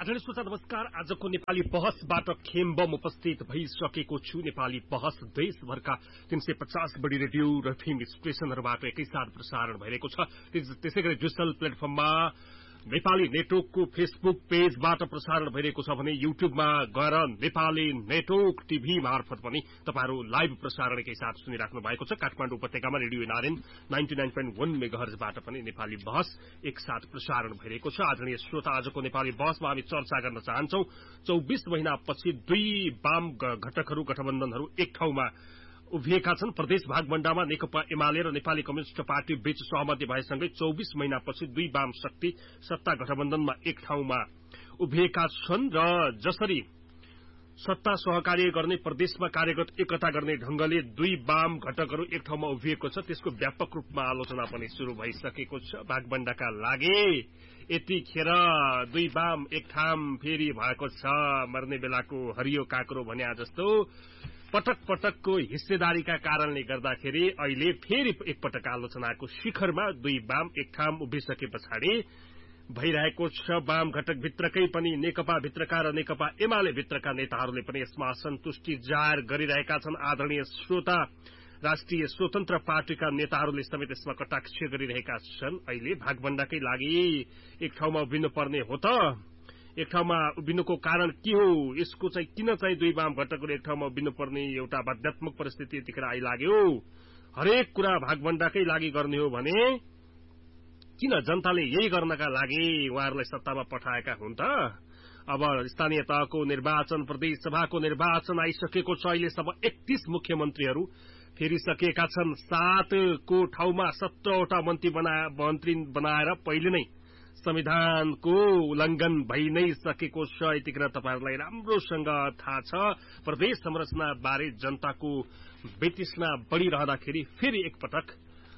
आदरणीय श्रोता नमस्कार। आजको नेपाली बहसबाट खेम्बम उपस्थित भइसकेको छु। नेपाली बहस देशभरका 350 बढी रेडियो र फिल्म स्टेशनहरूबाट एकैसाथ प्रसारण भइरहेको छ। त्यसैगरी डिजिटल प्लेटफर्ममा नेपाली नेटवर्कको फेसबुक पेजबाट प्रसारण भइरहेको छ भने युट्युबमा गएर नेपाली नेटवर्क टिभी मार्फत पनि तपाईहरु लाइभ प्रसारण एकैसाथ सुनिराख्नु भएको छ। काठमाडौँ उपत्यकामा रेडियो एनआरएन 99.1 मेगाहर्जबाट पनि नेपाली बहस एकसाथ प्रसारण भइरहेको छ। आदरणीय श्रोता, आजको नेपाली बहसमा हामी चर्चा गर्न चाहन्छौं 24 महिनापछि दुई वाम घटकहरू गठबन्धनहरू एक ठाउँमा उभिएका छन्। प्रदेश भागवण्डामा नेकपा एमाले र नेपाली कम्युनिस्ट पार्टी बीच सहमति भएसँगै 24 महिनापछि दुई वाम शक्ति सत्ता गठबन्धनमा एक ठाउँमा उभिएका छन् र जसरी सत्ता सहकार्य गर्ने प्रदेशमा कार्यगत एकता गर्ने ढंगले दुई वाम घटकहरू एक ठाउँमा उभिएको छ, त्यसको व्यापक रूपमा आलोचना पनि शुरू भइसकेको छ। भागवण्डाका लागि यतिखेर दुई वाम एक ठाम फेरि भएको छ। मर्ने बेलाको हरियो काँक्रो भन्या जस्तो पटक पटकको हिस्सेदारीका कारणले गर्दाखेरि अहिले फेरि एकपटक आलोचनाको शिखरमा दुई वाम एक ठाम उभिसके पछाडि भइरहेको छ। वाम घटक भित्रकै पनि नेकपा भित्रका र नेकपा एमाले भित्रका नेताहरूले पनि यसमा असन्तुष्टि जाहेर गरिरहेका छन्। आदरणीय श्रोता, राष्ट्रिय स्वतन्त्र पार्टीका नेताहरूले समेत यसमा कटाक्ष गरिरहेका छन्। अहिले भागवण्डाकै लागि एक ठाउँमा उभिनु पर्ने हो त एक ठाउँमा उभिनुको कारण के हो? यसको चाहिँ किन चाहिँ दुई वाम घटकहरू एक ठाउँमा उभिनु पर्ने एउटा बाध्यात्मक परिस्थिति यतिखेर आइलाग्यो? हरेक कुरा भागवण्डाकै लागि गर्ने हो भने किन जनताले यही गर्नका लागि उहाँहरूलाई सत्तामा पठाएका हुन् त? अब स्थानीय तहको निर्वाचन, प्रदेश सभाको निर्वाचन आइसकेको छ। अहिलेसम्म 31 मुख्यमन्त्रीहरू फेरिसकेका छन्। 7 को ठाउँमा 17 वटा मन्त्री बनाएर पहिले नै संविधानको उल्लंघन भइ नै सकेको छ। यतिखेर तपाईहरुलाई राम्रोसँग थाहा छ। प्रदेश संरचना बारे जनताको वितृष्णा बढ़िरहँदाखेरि फेरि एकपटक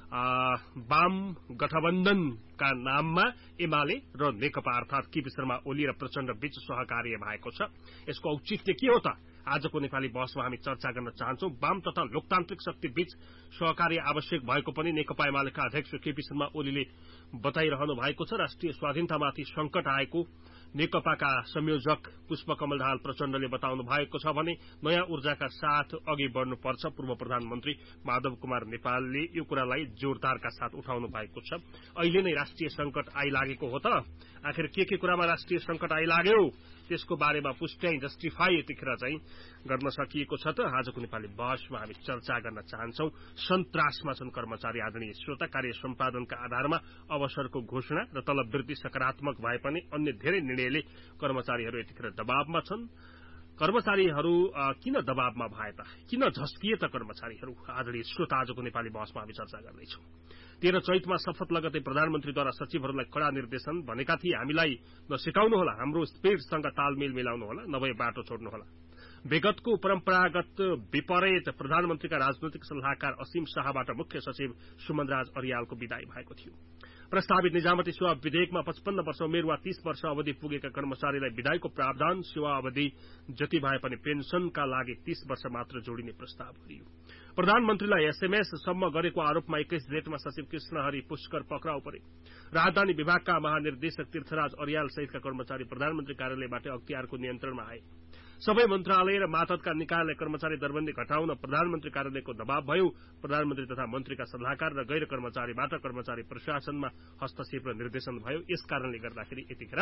वाम गठबन्धनका नाममा एमाले र नेकपा अर्थात केपी शर्मा ओली र प्रचण्ड बीच सहकार्य भएको छ। यसको औचित्य के हो त? आजको नेपाली बहसमा हामी चर्चा गर्न चाहन्छौं। वाम तथा लोकतान्त्रिक शक्ति बीच सहकार्य आवश्यक भएको पनि नेकपा एमालेका अध्यक्ष केपी शर्मा ओलीले बताइरहनु भएको छ। राष्ट्रिय स्वाधीनतामाथि संकट आएको नेकपाका संयोजक पुष्पकमल दाहाल प्रचण्डले बताउनु भएको छ भने नयाँ ऊर्जाका साथ अघि बढ़नुपर्छ। पूर्व प्रधानमन्त्री माधव कुमार नेपालले यो कुरालाई जोरदारका साथ उठाउनु भएको छ। अहिले नै राष्ट्रिय संकट आइलागेको हो त? आखिर के कुरामा राष्ट्रिय संकट आइलाग्यो त्यसको बारेमा पुष्टि जस्टिफाई यतिखेर चाहिँ गर्न सकिएको छ त? आजको नेपाली बहसमा हामी चर्चा गर्न चाहन्छौं। सन्तासमा छन् कर्मचारी। आदरणीय श्रोता, कार्य सम्पादनका आधारमा अवसरको घोषणा र तलब वृद्धि सकारात्मक भए पनि अन्य धेरै निर्णयले कर्मचारीहरू यतिखेर दबावमा छन्। कर्मचारीहरू किन दबावमा भए त? किन झस्किए त कर्मचारीहरू? आदरणीय श्रोता, आजको नेपाली बहसमा हामी चर्चा गर्दैछौं। 13 चैतमा शपथ लगतै प्रधानमन्त्रीद्वारा सचिवहरूलाई कड़ा निर्देशन भनेका थिए, हामीलाई नसिकाउनु होला, हाम्रो स्पिडसँग तालमेल मिलाउनु होला, नभए बाटो छोड्नु होला। विगतको परम्परागत विपरीत प्रधानमन्त्रीका राजनैतिक सल्लाहकार असीम शाहबाट मुख्य सचिव सुमनराज अर्यालको विदाई भएको थियो। प्रस्तावित निजामती सेवा विधेयकमा 55 वर्ष उमेर वा 30 वर्ष अवधि पुगेका कर्मचारीलाई विदाईको प्रावधान, सेवा अवधि जति भए पनि पेन्सनका लागि 30 वर्ष मात्र जोडिने प्रस्ताव गरियो। प्रधानमन्त्रीलाई एसएमएस सम्म गरेको आरोपमा 21 जेठमा सचिव कृष्णहरि पुष्कर पक्राउ परे। राजधानी विभागका महानिर्देशक तीर्थराज अर्याल सहितका कर्मचारी प्रधानमन्त्री कार्यालयबाट अख्तियारको नियन्त्रणमा आए। सबै मन्त्रालय र मातहतका निकायलाई कर्मचारी दरबन्दी घटाउन प्रधानमन्त्री कार्यालयको दबाव भयो। प्रधानमन्त्री तथा मन्त्रीका सल्लाहकार र गैर कर्मचारीबाट कर्मचारी प्रशासनमा हस्तक्षेप र निर्देशन भयो। यस कारणले गर्दाखेरि यतिखेर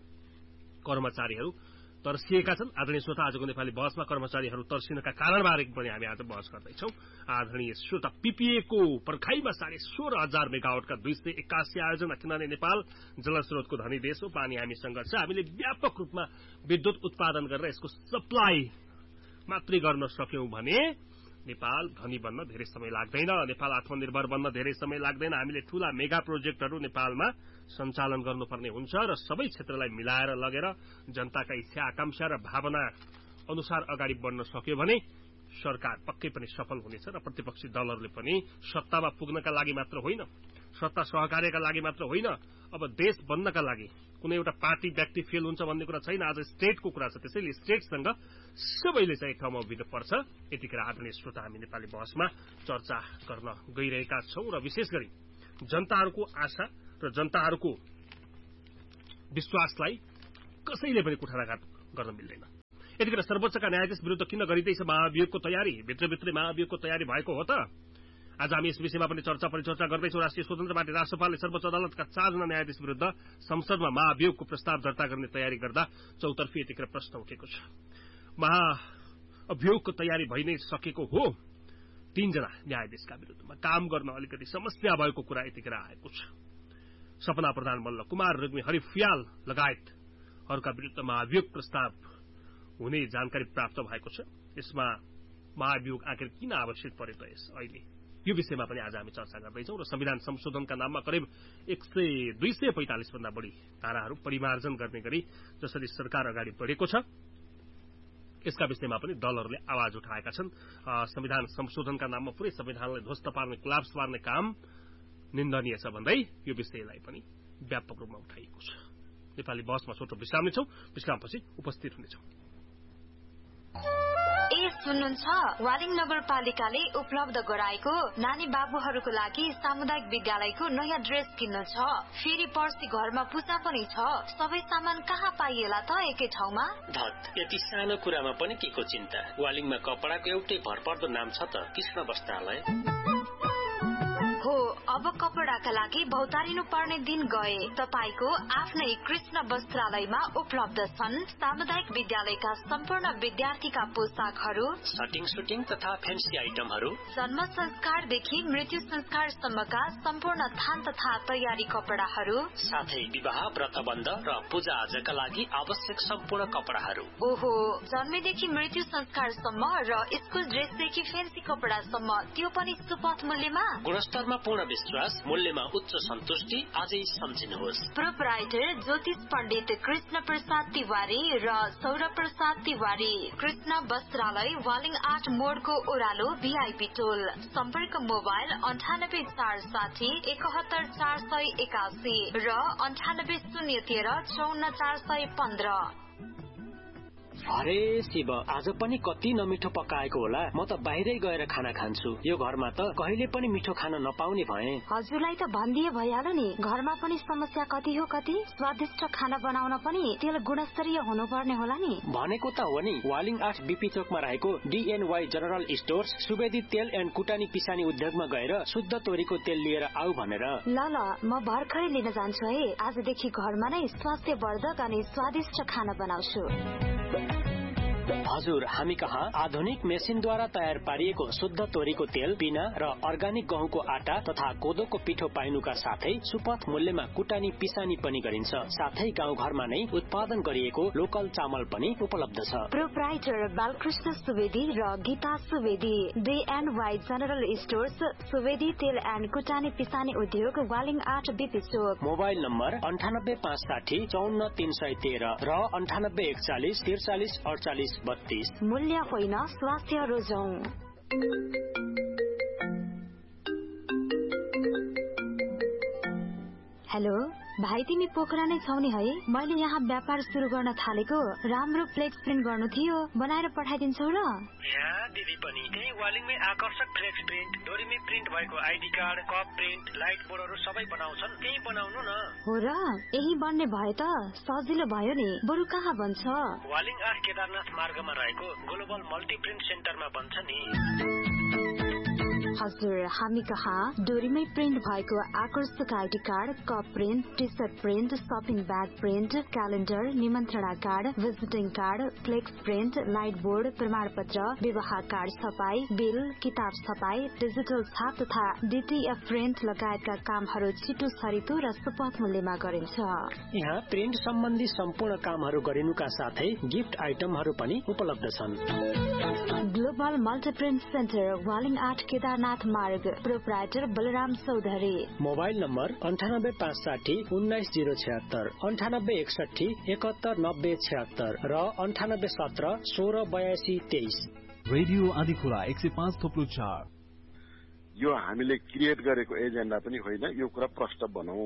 कर्मचारीहरू तर्सिएका छन्। आदरणीय श्रोता, आजको नेपाली बहसमा कर्मचारीहरू तर्सिनका कारणबारे पनि हामी आज बहस गर्दैछौं। आदरणीय श्रोता, पीपीएको पर्खाईमा 16,500 मेगावाटका 281 आयोजना किनभने नेपाल जलस्रोतको धनी देश हो, पानी हामीसँग छ। हामीले व्यापक रूपमा विद्युत उत्पादन गरेर यसको सप्लाई मात्रै गर्न सक्यौं भने नेपाल धनी बन्न धेरै समय लाग्दैन, नेपाल आत्मनिर्भर बन्न धेरै समय लाग्दैन। हामीले ठूला मेगा प्रोजेक्टहरू नेपालमा सञ्चालन गर्नुपर्ने हुन्छ र सबै क्षेत्रलाई मिलाएर लगेर जनताका इच्छा, आकांक्षा र भावना अनुसार अगाडि बढ्न सक्यो भने सरकार पक्कै पनि सफल हुनेछ र प्रतिपक्षी दलहरूले पनि सत्तामा पुग्नका लागि मात्र होइन, सत्ता सहकार्यका लागि मात्र होइन, अब देश बन्नका लागि कुनै एउटा पार्टी व्यक्ति फेल हुन्छ भन्ने कुरा छैन। आज स्टेटको कुरा छ, त्यसैले स्टेटसँग सबैले चाहिँ एक ठाउँमा उभिनु पर्छ। यतिखेर आदरणीय श्रोता, हामी नेपाली बहसमा चर्चा गर्न गइरहेका छौं र विशेष गरी जनताहरूको आशा र जनताहरूको विश्वासलाई कसैले पनि कुठाराघात गर्न मिल्दैन। यतिखेर सर्वोच्चका न्यायाधीश विरुद्ध किन गरिँदैछ महाभियोगको तयारी? भित्रभित्रै महाभियोगको तयारी भएको हो त? आज हामी यस विषयमा पनि चर्चा परिचर्चा गर्दैछौँ। राष्ट्रिय स्वतन्त्र पार्टी राष्ट्रपालले सर्वोच्च अदालतका 4 जना न्यायाधीश विरुद्ध संसदमा महाभियोगको प्रस्ताव दर्ता गर्ने तयारी गर्दा चौतर्फी यतिखेर प्रश्न उठेको छ। महाभियोगको तयारी भइ नै सकेको हो। 3 जना न्यायाधीशका विरुद्धमा काम गर्न अलिकति समस्या भएको कुरा यतिखेर आएको छ। सपना प्रधान मल्ल, कुमार रेग्मी, हरि फुयाल लगायतहरूका विरुद्ध महाभियोग प्रस्ताव हुने जानकारी प्राप्त भएको छ। यसमा महाभियोग आखिर किन आवश्यक पर्यो त अहिले? यो विषयमा पनि आज हामी चर्चा गर्दैछौँ र संविधान संशोधनका नाममा करिब 245 भन्दा बढी धाराहरू परिमार्जन गर्ने गरी जसरी सरकार अगाडि बढेको छ यसका विषयमा पनि दलहरूले आवाज उठाएका छन्। संविधान संशोधनका नाममा पुरै संविधानलाई ध्वस्त पार्ने, कोलाप्स पार्ने काम निन्दनीय छ भन्दै यो विषयलाई पनि व्यापक रूपमा उठाइएको छ। नेपाली बहसमा छोटो विश्राम लिन्छौँ। विश्रामपछि उपस्थित हुनेछौँ। सुन्नुहुन्छ, वालिङ नगरपालिकाले उपलब्ध गराएको नानी बाबुहरूको लागि सामुदायिक विद्यालयको नयाँ ड्रेस किन्नु छ। फेरि पर्सि घरमा पूजा पनि छ। सबै सामान कहाँ पाइएला त एकै ठाउँमा? धत, यति सानो कुरामा पनि के को चिन्ता? वालिङमा कपडाको एउटै भरपर्दो नाम छ त, कृष्ण वस्त्रालय। हो, अब कपडाका लागि भौतारिनु पर्ने दिन गए। तपाईको आफ्नै कृष्ण वस्त्रालयमा उपलब्ध छन् सामुदायिक विद्यालयका सम्पूर्ण विद्यार्थीका पोसाकहरू, सटिङ सुटिङ तथा फ्यान्सी आइटमहरू, जन्म संस्कारदेखि मृत्यु संस्कारसम्मका सम्पूर्ण थान तथा तयारी कपडाहरू, साथै विवाह, व्रतबन्ध र पूजा आजका लागि आवश्यक सम्पूर्ण कपडाहरू। ओहो, जन्मेदेखि मृत्यु संस्कारसम्म र स्कुल ड्रेसदेखि फ्यान्सी कपडासम्म, त्यो पनि सुपथ मूल्यमा। गुणस्तरमा पूर्ण विश्वास, मूल्यमा उच्च सन्तुष्टि। आजै सम्झिनुहोस्। प्रोपराइटर ज्योतिष पण्डित कृष्ण प्रसाद तिवारी र सौरभ प्रसाद तिवारी, कृष्ण वस्त्रालय, वालिङ 8 मोडको ओह्रालो, भिआइपी टोल। सम्पर्क मोबाइल 98 460 71 481 र 98 013 54 415। अरे शिव, आज पनि कति नमिठो पकाएको होला। म त बाहिरै गएर खाना खान्छु। यो घरमा त कहिले पनि मिठो खान नपाउने भए। हजुरलाई त भनिदिए भइहाल्यो नि। घरमा पनि समस्या कति हो कति। स्वादिष्ट खाना बनाउन पनि तेल गुणस्तरीय हुनुपर्ने होला नि। भनेको त हो नि। वालिङ 8 बीपी चोकमा रहेको DNY जनरल स्टोर्स सुवेदी तेल एन्ड कुटानी पिसानी उद्योगमा गएर शुद्ध तोरीको तेल लिएर आऊ भनेर। ल म भर्खरै लिन जान्छु है। आजदेखि घरमा नै स्वास्थ्यवर्धक अनि स्वादिष्ट खाना बनाउँछु। हजुर, हामी कहाँ आधुनिक मेसिनद्वारा तयार पारिएको शुद्ध तोरीको तेल, पिना र अर्गानिक गहुँको आटा तथा कोदोको पिठो पाइनुका साथै सुपथ मूल्यमा कुटानी पिसानी पनि गरिन्छ। साथै गाउँ घरमा नै उत्पादन गरिएको लोकल चामल पनि उपलब्ध छ। प्रोपराइटर बालकृष्ण सुवेदी र Gita Subedi, DNY general stores, Subedi तेल एन्ड कुटानी पिसानी उद्योग, वालिङ 8 बीपी चोक। मोबाइल नम्बर 98 560 54 313 र 98 41 43 48 32। मूल्य होइन, स्वास्थ्य रोजौं। हेलो भाइ, तिमी पोखरा नै छौ नि है? मैले यहाँ व्यापार सुरु गर्न थालेको राम्रो फ्लेक्स प्रिन्ट गर्नु थियो, बनाएर पठाइदिन्छौ र? यहाँ दिदी पनि त्यही वालिङमै आकर्षक फ्लेक्स प्रिन्ट, डोरीमै प्रिन्ट भएको ID card, cup print, light बोर्डहरू सबै बनाउँछन्। त्यही बनाउनु न। हो र? यही बन्ने भए त सजिलो भयो नि। बरु कहाँ बन्छ? वालिङ 8 केदारनाथ मार्गमा रहेको ग्लोबल मल्टी प्रिन्ट सेन्टरमा बन्छ नि। हजुर, हामी कहाँ डोरीमै प्रिन्ट भएको आकर्षक ID card, cup print, T short print, shopping bag print, calendar, निमन्त्रणा card, visiting card, flex print, light board, प्रमाण पत्र, विवाह कार्ड छपाई, बिल, किताब छपाई, डिजिटल छाप तथा DTF प्रिन्ट लगायतका कामहरू छिटो छरितो र सुपथ मूल्यमा गरिन्छ। यहाँ प्रिन्ट सम्बन्धी सम्पूर्ण कामहरू गरिनुका साथै गिफ्ट आइटमहरू पनि उपलब्ध छन्। ग्लोबल मल्टिप्रिन्ट सेन्टर, वालिङ 8 केदारनाथ मार्ग, proprietor Balram Chaudhary. Mobile number 98 560 19076, 98 61 71 90 76 र 98 17 16 82 23। रेडियो आदिखुला 105.4। यो हामीले क्रिएट गरेको एजेन्डा पनि होइन, यो कुरा प्रष्ट बनाऊ।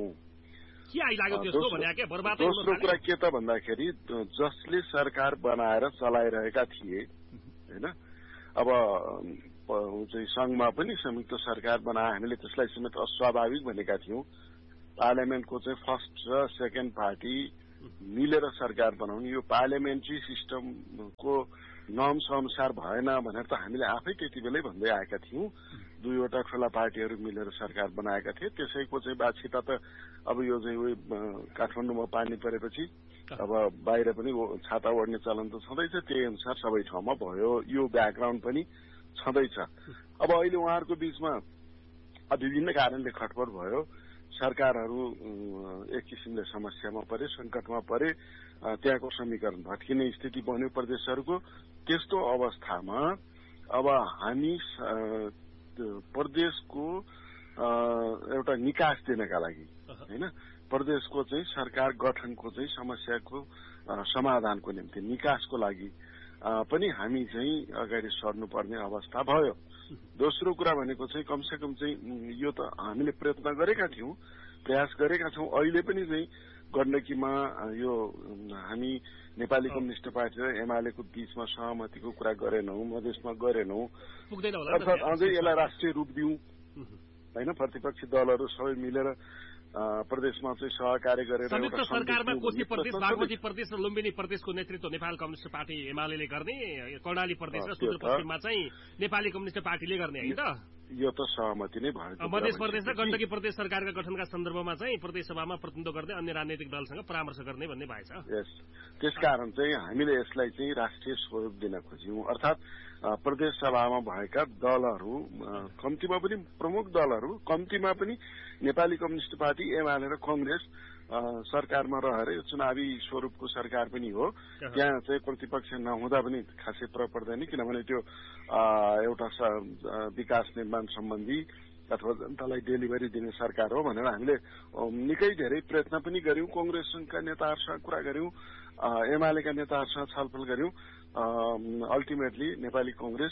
दोस्रो कुरा के त भन्दाखेरि जसले सरकार बनाएर चलाइरहेका थिए होइन, अब संघमा पनि संयुक्त सरकार बनाए, हामीले त्यसलाई समेत अस्वाभाविक भनेका थियौं। पार्लियामेन्टको चाहिँ फर्स्ट र सेकेन्ड पार्टी मिलेर सरकार बनाउने, यो पार्लियामेन्ट्री सिस्टमको नर्म्स अनुसार भएन भनेर त हामीले आफै त्यति बेलै भन्दै आएका थियौँ। दुईवटा ठुला पार्टीहरू मिलेर सरकार बनाएका थिए। त्यसैको चाहिँ बाछिता त अब यो चाहिँ काठमाडौँमा पानी परेपछि अब बाहिर पनि छाता ओढ्ने चलन त छँदैछ, त्यही अनुसार सबै ठाउँमा भयो। यो ब्याकग्राउन्ड पनि छँदैछ। अब अहिले उहाँहरूको बीचमा विभिन्न कारणले खटपट भयो। सरकारहरू एक किसिमले समस्यामा परे, सङ्कटमा परे, त्यहाँको समीकरण भत्किने स्थिति बन्यो प्रदेशहरूको। त्यस्तो अवस्थामा अब हामी प्रदेशको एउटा निकास दिनका लागि होइन, प्रदेशको चाहिँ सरकार गठनको चाहिँ समस्याको समाधानको निम्ति निकासको लागि पनि हामी चाहिँ अगाडि सर्नुपर्ने अवस्था भयो। दोस्रो कुरा भनेको चाहिँ कमसेकम चाहिँ यो त हामीले प्रयत्न गरेका थियौँ, प्रयास गरेका छौँ। अहिले पनि चाहिँ गण्डकीमा यो हामी नेपाली कम्युनिस्ट पार्टी र एमालेको बीचमा सहमतिको कुरा गरेनौँ, मधेसमा गरेनौँ, अर्थात् अझै यसलाई राष्ट्रिय रूप दिउँ होइन। प्रतिपक्षी दलहरू सबै मिलेर प्रदेशमा चाहिँ सहकार्य गरेर संयुक्त सरकारमा कोशी प्रदेश, बागमती प्रदेश र लुम्बिनी प्रदेशको नेतृत्व नेपाल कम्युनिस्ट पार्टी एमाले गर्ने, कर्णाली प्रदेश र सुदूरपश्चिममा चाहिँ नेपाली कम्युनिस्ट पार्टीले गर्ने होइन त? यो त सहमति नै भयो। मध्य प्रदेश र गण्डकी प्रदेश सरकारका गठनका सन्दर्भमा चाहिँ प्रदेश सभामा प्रतिनिधित्व गर्दै अन्य राजनैतिक दलसँग परामर्श गर्ने भन्ने भएछ। त्यसकारण चाहिँ हामीले यसलाई चाहिँ राष्ट्रिय स्वरूप दिन खोज्यौँ। अर्थात् प्रदेश सभामा भएका दलहरू, कम्तीमा पनि प्रमुख दलहरू, कम्तीमा पनि नेपाली कम्युनिस्ट पार्टी, एमाले र कङ्ग्रेस सरकारमा रहेर यो चुनावी स्वरूपको सरकार पनि हो। त्यहाँ चाहिँ प्रतिपक्ष नहुँदा पनि खासै फरक पर्दैन, किनभने त्यो एउटा विकास निर्माण सम्बन्धी अथवा जनतालाई डेलिभरी दिने सरकार हो भनेर हामीले निकै धेरै प्रयत्न पनि गर्यौं। कांग्रेसका नेताहरूसँग कुरा गर्यौं, एमालेका नेताहरूसँग छलफल गर्यौं। अल्टिमेटली नेपाली कांग्रेस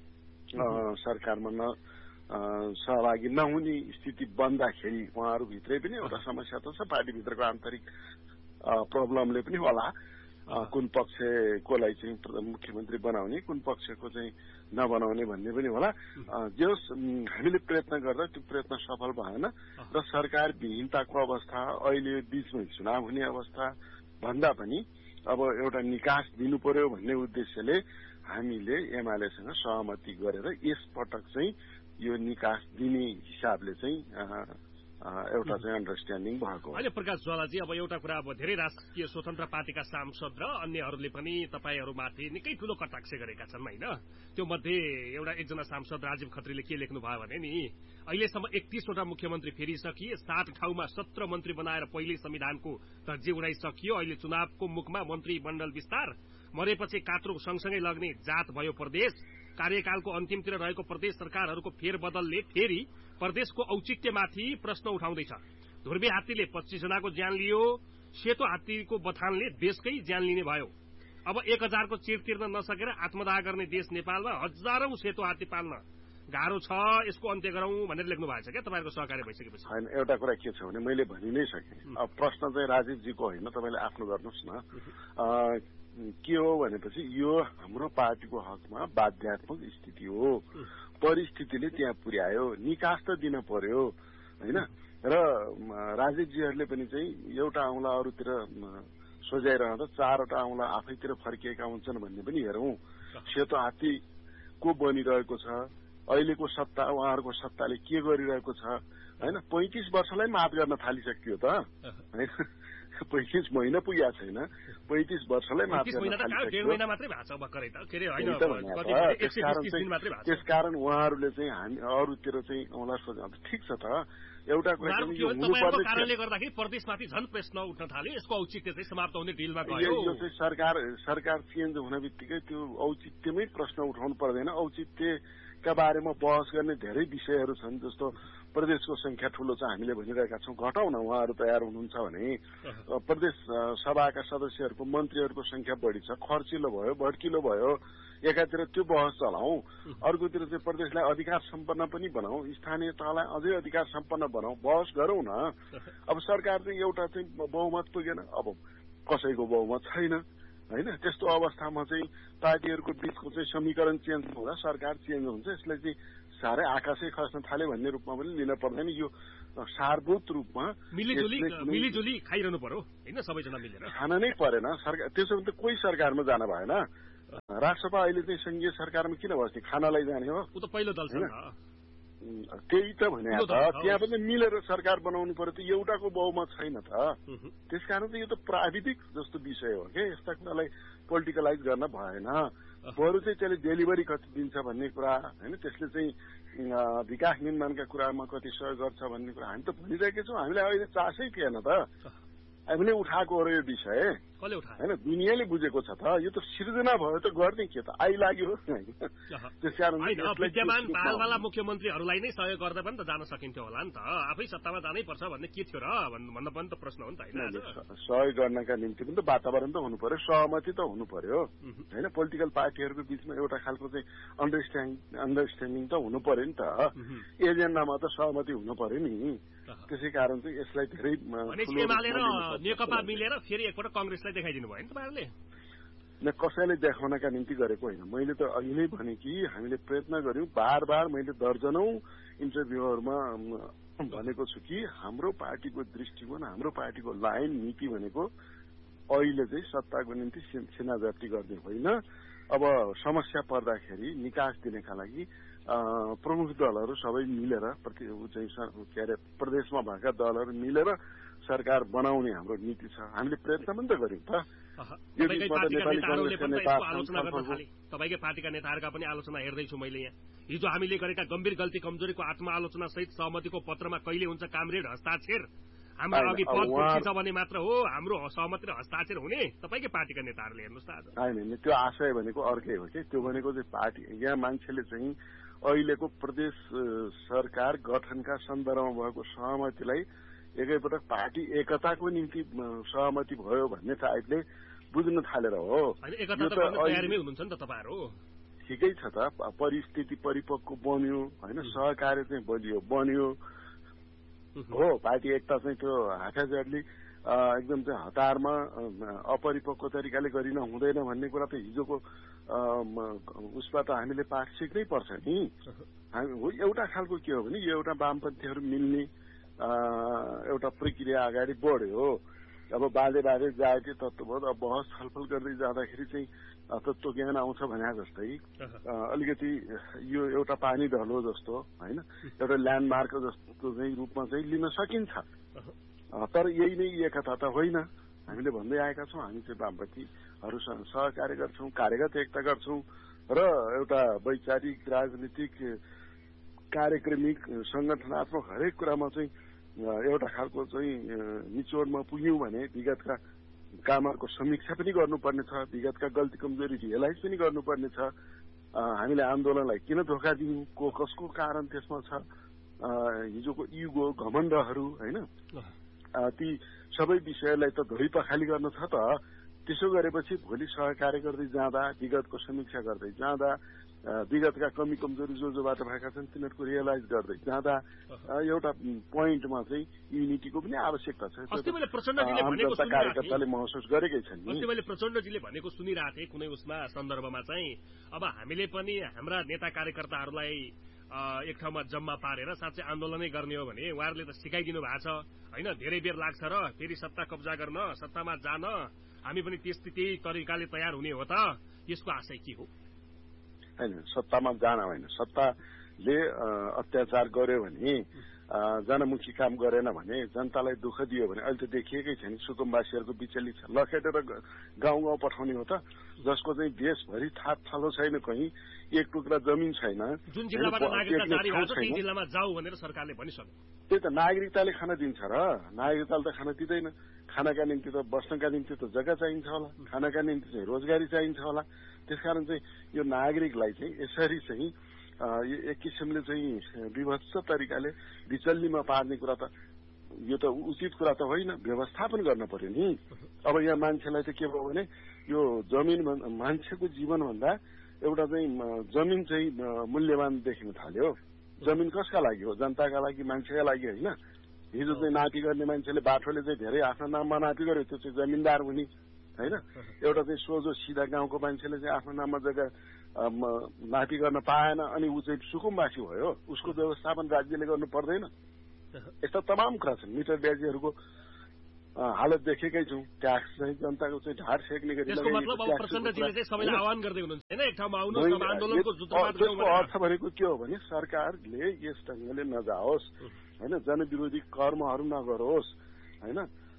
सरकारमा सहभागी नहुने स्थिति बन्दाखेरि उहाँहरूभित्रै पनि एउटा समस्या त छ, पार्टीभित्रको आन्तरिक प्रब्लमले पनि होला। कुन पक्षकोलाई चाहिँ मुख्यमन्त्री बनाउने, कुन पक्षको चाहिँ नबनाउने भन्ने पनि होला। जस हामीले प्रयत्न गर्दा त्यो प्रयत्न सफल भएन र सरकार विहीनताको अवस्था, अहिले बीचमै चुनाव हुने अवस्था भन्दा पनि अब एउटा निकास दिनु पर्यो भन्ने उद्देश्यले हामीले एमालेसँग सहमति गरेर यस पटक चाहिँ यो निकास दिने हिसाबले चाहिँ एउटा चाहिँ अन्डरस्ट्यान्डिङ भएको हो। अहिले प्रकाश ज्वालाजी, अब एउटा कुरा, अब धेरै राष्ट्रिय स्वतन्त्र पार्टीका सांसद र अन्यहरूले पनि तपाईहरुमाथि निकै ठूलो कटाक्ष गरेका छन् हैन। त्यो मध्ये एकजना सांसद राजीव खत्रीले के लेख्नु भयो भने नि, अहिलेसम्म 31 वटा मुख्यमन्त्री फेरिसकिए, 60 ठाउँमा 17 मन्त्री बनाएर पहिले संविधानको धज्जी उडाइसकियो। अहिले चुनावको मुखमा मन्त्री मण्डल विस्तार, मरेपछि कात्रो सँगसँगै लग्ने जात भयो प्रदेश। कार्यकालको अन्तिमतिर रहेको प्रदेश सरकारहरूको फेरबदलले फेरि प्रदेशको औचित्यमाथि प्रश्न उठाउँदैछ। धुर्बे हात्तीले 25 जनाको ज्यान लियो, सेतो हात्तीको बथानले देशकै ज्यान लिने भयो। अब 1000 को चिर तिर्न नसकेर आत्मदाह गर्ने देश नेपालमा हजारौं सेतो हात्ती पाल्न गाह्रो छ, यसको अन्त्य गरौं भनेर लेख्नु भएको छ क्या तपाईहरुको सहकार्य भइसकेपछि? हैन, एउटा कुरा के छ भने मैले भनि नै सके। अब प्रश्न चाहिँ राजीवजीको होइन, तपाईले आफ्नो गर्नुस् न। के हो भनेपछि यो हाम्रो पार्टीको हकमा बाध्यात्मक स्थिति हो। परिस्थितिले त्यहाँ पुर्यायो, निकास त दिन पर्यो हैन। र राजीवजीहरूले पनि चाहिँ एउटा औंला अरूतिर सोझाइरहँदा 4 वटा औंला आफैतिर फर्किएका हुन्छन् भन्ने पनि हेरौं। सेतो हात्ती को बनिरहेको छ, अहिलेको सत्ता, उहाँहरूको सत्ताले के गरिरहेको छ हैन। 35 वर्षलाई माफ गर्न थालिसक्यो त हैन। 35 महिना पुगेको छैन, 35 वर्षलाई माफ गर्न थालिसक्यो। त्यसकारण उहाँहरूले चाहिँ हामी अरूतिर चाहिँ औंला सोझाउँदा ठिक छ त। एउटा कुरा कारणले गर्दाखेरि प्रदेशमाथि झन् प्रश्न उठ्न थाल्यो, यसको औचित्य चाहिँ समाप्त हुने ढिलमा गयो। यो चाहिँ सरकार चेन्ज हुन बित्तिकै त्यो औचित्यमै प्रश्न उठाउनु पर्दैन। औचित्यका बारेमा बहस गर्ने धेरै विषयहरू छन्, जस्तो प्रदेशको संख्या ठूलो छ हामीले भनिरहेका छौं, घटाउन उहाँहरू तयार हुनुहुन्छ भने। प्रदेश सभाका सदस्यहरूको, मन्त्रीहरूको संख्या बढी छ, खर्चिलो भयो, भड्किलो भयो। एकातिर त्यो बहस चलाऊ, अर्कोतिर चाहिँ प्रदेशलाई अधिकार सम्पन्न पनि बनाऊ, स्थानीय तहलाई अझै अधिकार सम्पन्न बनाऊ, बहस गरौं न। अब सरकार चाहिँ एउटा चाहिँ बहुमत पुगेन, अब कसैको बहुमत छैन हैन। त्यस्तो अवस्थामा चाहिँ पार्टीहरूको बीचको चाहिँ समीकरण चेन्ज हुँदा सरकार चेन्ज हुन्छ। यसलाई चाहिँ साह्रै आकाशै खस्न थाले भन्ने रूपमा पनि लिन पर्दैन। यो सारभूत रूपमा मिलिजुली खाइरहनु पर्यो होइन, सबैजना मिलेर खान नै परेन। सरकार त्यसो भने त कोही सरकारमा जान भएन। राष्ट्रसभा अहिले चाहिँ संघीय सरकारमा किन बस्ने, खानालाई जाने हो? ऊ त पहिलो दल छ नि त। त्यही त भने त्यहाँ पनि मिलेर सरकार बनाउनु पर्यो। त एउटाको बहुमत छैन त। त्यसकारण चाहिँ यो त प्राविधिक जस्तो विषय हो कि यस्ता कुरालाई पोलिटिकलाइज गर्न भएन। बरु चाहिँ त्यसले डेलिभरी कति दिन्छ भन्ने कुरा होइन, त्यसले चाहिँ विकास निर्माणका कुरामा कति सहयोग गर्छ भन्ने कुरा हामी त भनिरहेका छौँ। हामीलाई अहिले चासै थिएन त, हामीले उठाएको हो र यो विषय होइन, दुनियाँले बुझेको छ त। यो त सिर्जना भयो त गर्ने के त आइलाग्यो। त्यसकारण विद्यमान पालवाला मुख्यमन्त्रीहरूलाई नै सहयोग गर्दा पनि त जान सकिन्थ्यो होला नि त। आफै सत्तामा जानै पर्छ भन्ने के थियो र भन्न पनि त प्रश्न हो नि त होइन। सहयोग गर्नका निम्ति पनि त वातावरण त हुनु पर्यो, सहमति त हुनु पर्यो होइन। पोलिटिकल पार्टीहरूको बिचमा एउटा खालको चाहिँ अन्डरस्ट्यान्डिङ त हुनु पर्यो नि त। एजेन्डामा त सहमति हुनु पर्यो नि। त्यसै कारण चाहिँ यसलाई धेरै नेकपा मिलेर फेरि एकपल्ट कांग्रेसलाई देखाइदिनु भयो नि तपाईँहरूले। कसैले देखाउनका निम्ति गरेको होइन। मैले त अघि नै भने कि हामीले प्रयत्न गर्यौं, बार बार मैले दर्जनौं इन्टरभ्यूहरूमा भनेको छु कि हाम्रो पार्टीको दृष्टिकोण, हाम्रो पार्टीको लाइन नीति भनेको अहिले चाहिँ सत्ताको निम्ति सेनाजप्ती गर्ने होइन। अब समस्या पर्दाखेरि निकास दिनका लागि प्रमुख दलहरू सबै मिलेर प्रदेशमा भएका दलहरू मिलेर सरकार बनाउने हाम्रो नीति छ। हामीले प्रयत्न पनि त गर्यौं त। तपाईकै पार्टीका नेताहरूका पनि आलोचना हेर्दैछु मैले यहाँ। हिजो हामीले गरेका गम्भीर गल्ती कमजोरीको आत्मआलोचना सहित सहमतिको पत्रमा कहिले हुन्छ कामरेड हस्ताक्षर? हाम्रो अघि पद छ भने मात्र हो हाम्रो सहमति र हस्ताक्षर हुने? तपाईकै पार्टीका नेताहरूले हेर्नुहोस् त आज। होइन, त्यो आशय भनेको अर्कै हो कि। त्यो भनेको चाहिँ पार्टी यहाँ मान्छेले चाहिँ अहिलेको प्रदेश सरकार गठनका सन्दर्भमा भएको सहमतिलाई एकैपटक पार्टी एकताको निम्ति सहमति भयो भन्ने टाइपले बुझ्न थालेर हो। ठिकै छ त, परिस्थिति परिपक्व बन्यो होइन, सहकार्य चाहिँ बलियो बन्यो हो। पार्टी एकता चाहिँ त्यो हाटाजडली एकदम चाहिँ हतारमा अपरिपक्व तरिकाले गरिन हुँदैन भन्ने कुरा त हिजोको उसबाट हामीले पाठ सिक्नै पर्छ नि। एउटा खालको के हो भने यो एउटा वामपन्थीहरू मिल्ने एउटा प्रक्रिया अगाडि बढ्यो। अब बाँधे जाति तत्त्वबोध अब बहस छलफल गर्दै जाँदाखेरि चाहिँ तत्त्व ज्ञान आउँछ भने जस्तै अलिकति यो एउटा पानी ढलो जस्तो होइन, एउटा ल्यान्डमार्क जस्तो चाहिँ रूपमा चाहिँ लिन सकिन्छ। तर यही नै एकता त होइन। हामीले भन्दै आएका छौँ हामी चाहिँ वामपन्थीहरूसँग सहकार्य गर्छौँ, कार्यगत एकता गर्छौँ र एउटा वैचारिक राजनीतिक कार्यक्रमिक संगठनात्मक हरेक कुरामा चाहिँ एउटा खालको चाहिँ निचोडमा पुग्यौं भने विगतका कामहरूको समीक्षा पनि गर्नुपर्ने छ, विगतका गल्ती कमजोरी रियलाइज पनि गर्नुपर्ने छ। हामीले आन्दोलनलाई किन धोका दियौं, कसको कारण त्यसमा छ, हिजोको युगो घमण्डहरू होइन, ती सबै विषयलाई त धोइ पखाली गर्न छ त। त्यसो गरेपछि भोलि सहकार्य गर्दै जाँदा, विगतको समीक्षा गर्दै जाँदा, विगतका कमी कमजोरी जोबाट भएका छन् तिनीहरूको रियलाइज गर्दै जाँदा एउटा पोइन्टमा चाहिँ युनिटीको पनि आवश्यकता छ। कार्यकर्ताले महसुस गरेकै छन्। अस्ति मैले प्रचण्डजीले भनेको सुनिरहेको थिएँ कुनै उसमा सन्दर्भमा चाहिँ अब हामीले पनि हाम्रा नेता कार्यकर्ताहरूलाई एक ठाउँमा जम्मा पारेर साँच्चै आन्दोलनै गर्ने हो भने उहाँहरूले त सिकाइदिनु भएको छ होइन, धेरै बेर लाग्छ र फेरि सत्ता कब्जा गर्न, सत्तामा जान हामी पनि त्यही तरिकाले तयार हुने हो त। यसको आशय के हो? होइन, सत्तामा जान होइन, सत्ताले अत्याचार गर्यो भने जनमुखी काम गरेन भने जनतालाई दुःख दियो भने अहिले त देखिएकै छ नि सुकुम्बासीहरूको विचलित छ। लखेटेर गाउँ गाउँ पठाउने हो त, जसको चाहिँ देशभरि थाप थालो छैन, कहीँ एक टुक्रा जमिन छैन, जुन जिल्लाबाट नागरिकता जारी भएको छ त्यही जिल्लामा जाऊ भनेर सरकारले भनिसक्यो। त्यही त नागरिकताले खान दिन्छ र नागरिकताले त खान दिँदैन। खानाका निम्ति त बस्नका निम्ति त जग्गा चाहिन्छ होला, खानाका निम्ति चाहिँ रोजगारी चाहिन्छ होला। त्यसकारण चाहिँ यो नागरिकलाई चाहिँ यसरी चाहिँ एक किसिमले चाहिँ विभत्स तरिकाले विचल्लीमा पार्ने कुरा त यो त उचित कुरा त होइन, व्यवस्थापन गर्न पर्यो नि। अब यहाँ मान्छेलाई त के भयो भने यो जमिन मान्छेको जीवनभन्दा एउटा चाहिँ जमिन चाहिँ मूल्यवान देखिन थाल्यो। जमिन कसका लागि हो? जनताका लागि, मान्छेका लागि होइन। हिजो चाहिँ नापी गर्ने मान्छेले बाटोले चाहिँ धेरै आफ्नो नाममा नापी गर्यो, त्यो चाहिँ जमिनदार हुने होइन। एउटा चाहिँ सोझो सिधा गाउँको मान्छेले चाहिँ आफ्नो नाममा जग्गा नापी गर्न पाएन अनि ऊ चाहिँ सुकुम्बासी भयो, उसको व्यवस्थापन राज्यले गर्नु पर्दैन? यस्ता तमाम कुरा छन्। मिटर ब्याजीहरूको हालत देखेकै छौँ। ट्याक्स चाहिँ जनताको चाहिँ ढाड सेक्ने गरी त्यसको मतलब अब प्रचण्डजीले चाहिँ सबैलाई आह्वान गर्दै हुनुहुन्छ हैन, एक ठाउँमा आउनुहोस् अब आन्दोलनको सूत्रपात गरौँ त्यसको अर्थ भनेको के हो भने सरकारले यस ढङ्गले नजाओस् हैन, जनविरोधी कर्महरू नगरोस् हैन।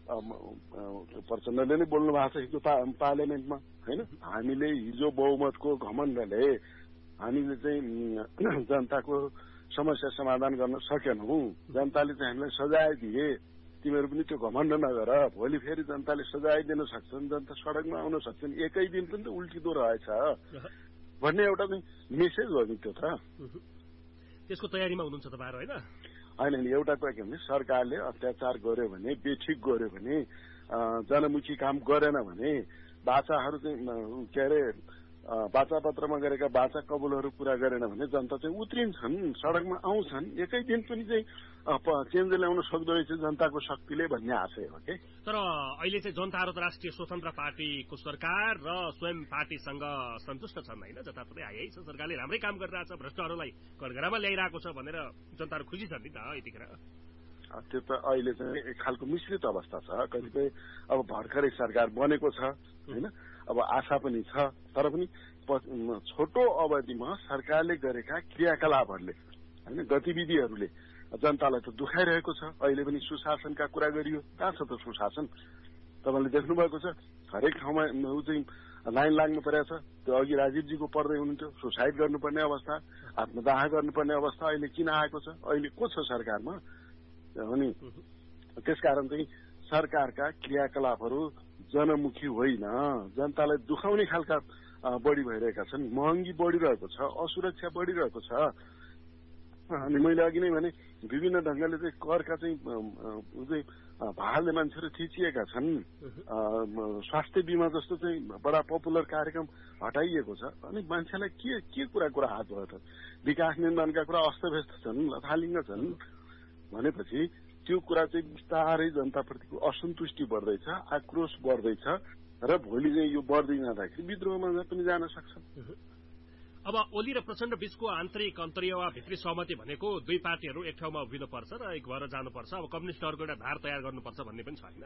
प्रचण्डले नै बोल्नु भएको छ हिजो पार्लियामेन्टमा हैन, हामीले हिजो बहुमतको घमण्डले हामीले चाहिँ जनताको समस्या समाधान गर्न सकेनौं, जनताले चाहिँ हामीलाई सजाय दिए, तिमीहरू पनि त्यो घमण्ड नगर, भोलि फेरि जनताले सजाय दिन सक्छन्, जनता सडकमा आउन सक्छन्, एकै दिन पनि त उल्टिदो रहेछ भन्ने एउटा चाहिँ मेसेज हो नि त्यो त। त्यसको तयारीमा हुनुहुन्छ तपाईहरु हैन? होइन नि, एउटा कुरा के भने सरकारले अत्याचार गर्यो भने, बेठिक गर्यो भने, जनमुखी काम गरेन भने, बाचाहरू चाहिँ के अरे बाचा पत्रमा गरेका बाचा कबुलहरू पूरा गरेन भने जनता चाहिँ उत्रिन्छन्, सडकमा आउँछन्, एकै दिन पनि चाहिँ चेन्ज ल्याउन सक्दो रहेछ जनताको शक्तिले भन्ने आशय हो के। तर अहिले चाहिँ जनताहरू त राष्ट्रिय स्वतन्त्र पार्टीको सरकार र स्वयं पार्टीसँग सन्तुष्ट छन् हैन, जताततै आइै छ, सरकारले राम्रै काम गरिरहेछ, भ्रष्टहरूलाई कठघरामा ल्याइरहेको छ भनेर जनताहरू खुसी छन् नि त यतिखेर। त्यो त अहिले चाहिँ एक खालको मिश्रित अवस्था छ। कतिपय अब भर्खरै सरकार बनेको छ हैन, अब आशा पनि छ, तर पनि छोटो अवधिमा सरकारले गरेका क्रियाकलापहरूले हैन, गतिविधिहरूले जनतालाई त दुखाइरहेको छ। अहिले पनि सुशासनका कुरा गरियो, कहाँ छ त सुशासन? तपाईँले देख्नु भएको छ हरेक ठाउँमा ऊ चाहिँ लाइन लाग्नु परेको छ। त्यो अघि राजीवजीको पर्दै हुनुहुन्थ्यो, सुसाइड गर्नुपर्ने अवस्था, आत्मदाह गर्नुपर्ने अवस्था अहिले किन आएको छ? अहिले को छ सरकारमा? अनि त्यसकारण चाहिँ सरकारका क्रियाकलापहरू जनमुखी होइन, जनतालाई दुखाउने खालका बढी भइरहेका छन्। महँगी बढिरहेको छ, असुरक्षा बढिरहेको छ। अनि मैले अघि नै भने विभिन्न ढङ्गले चाहिँ करका चाहिँ भाडले मान्छेहरू थिचिएका छन्। स्वास्थ्य बिमा जस्तो चाहिँ बडा पपुलर कार्यक्रम हटाइएको छ। अनि मान्छेलाई के कुरा हात भयो त? विकास निर्माणका कुरा अस्तव्यस्त छन्, लथालिङ्ग छन् भनेपछि त्यो कुरा चाहिँ बिस्तारै जनताप्रतिको असन्तुष्टि बढ्दैछ, आक्रोश बढ्दैछ र भोलि चाहिँ यो बढ्दै जाँदाखेरि विद्रोहमा पनि जान सक्छ। अब ओली र प्रचण्ड बीचको आन्तरिक अन्तरीय वा भित्री सहमति भनेको दुई पार्टीहरू एक ठाउँमा उभिनुपर्छ र एक भएर जानुपर्छ, अब कम्युनिस्टहरूको एउटा धार तयार गर्नुपर्छ भन्ने पनि छ हैन?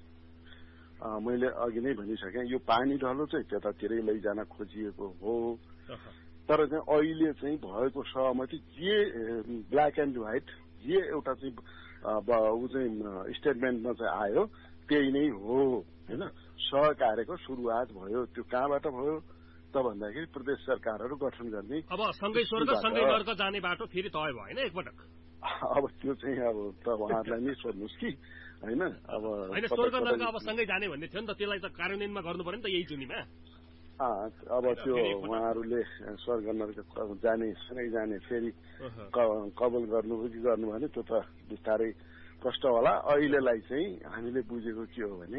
मैले अघि नै भनिसकेँ, यो पानी ढलो चाहिँ त्यतातिरै लैजान खोजिएको हो। तर चाहिँ अहिले चाहिँ भएको सहमति जे ब्ल्याक एन्ड व्हाइट जे एउटा चाहिँ ऊ चाहिँ स्टेटमेन्टमा चाहिँ आयो त्यही नै हो हैन। सहकार्यको सुरुवात भयो, त्यो कहाँबाट भयो त भन्दाखेरि प्रदेश सरकारहरू गठन गर्ने। अब सँगै स्वर्ग सँगै नर्क जाने बाटो फेरि तय भयो हैन एकपटक? अब त्यो चाहिँ अब त उहाँहरूलाई नै सोध्नुहोस् कि हैन। अब हैन, स्वर्ग नर्क अब सँगै जाने भन्ने थियो नि त, त्यसलाई त कार्यान्वयनमा गर्नु पर्यो नि त यही जुनीमा। अब त्यो उहाँहरूले स्वर्ग नर्क जाने सँगै जाने फेरि कबल गर्नु कि गर्नु भने त्यो त बिस्तारै प्रष्ट होला। अहिलेलाई चाहिँ हामीले बुझेको के हो भने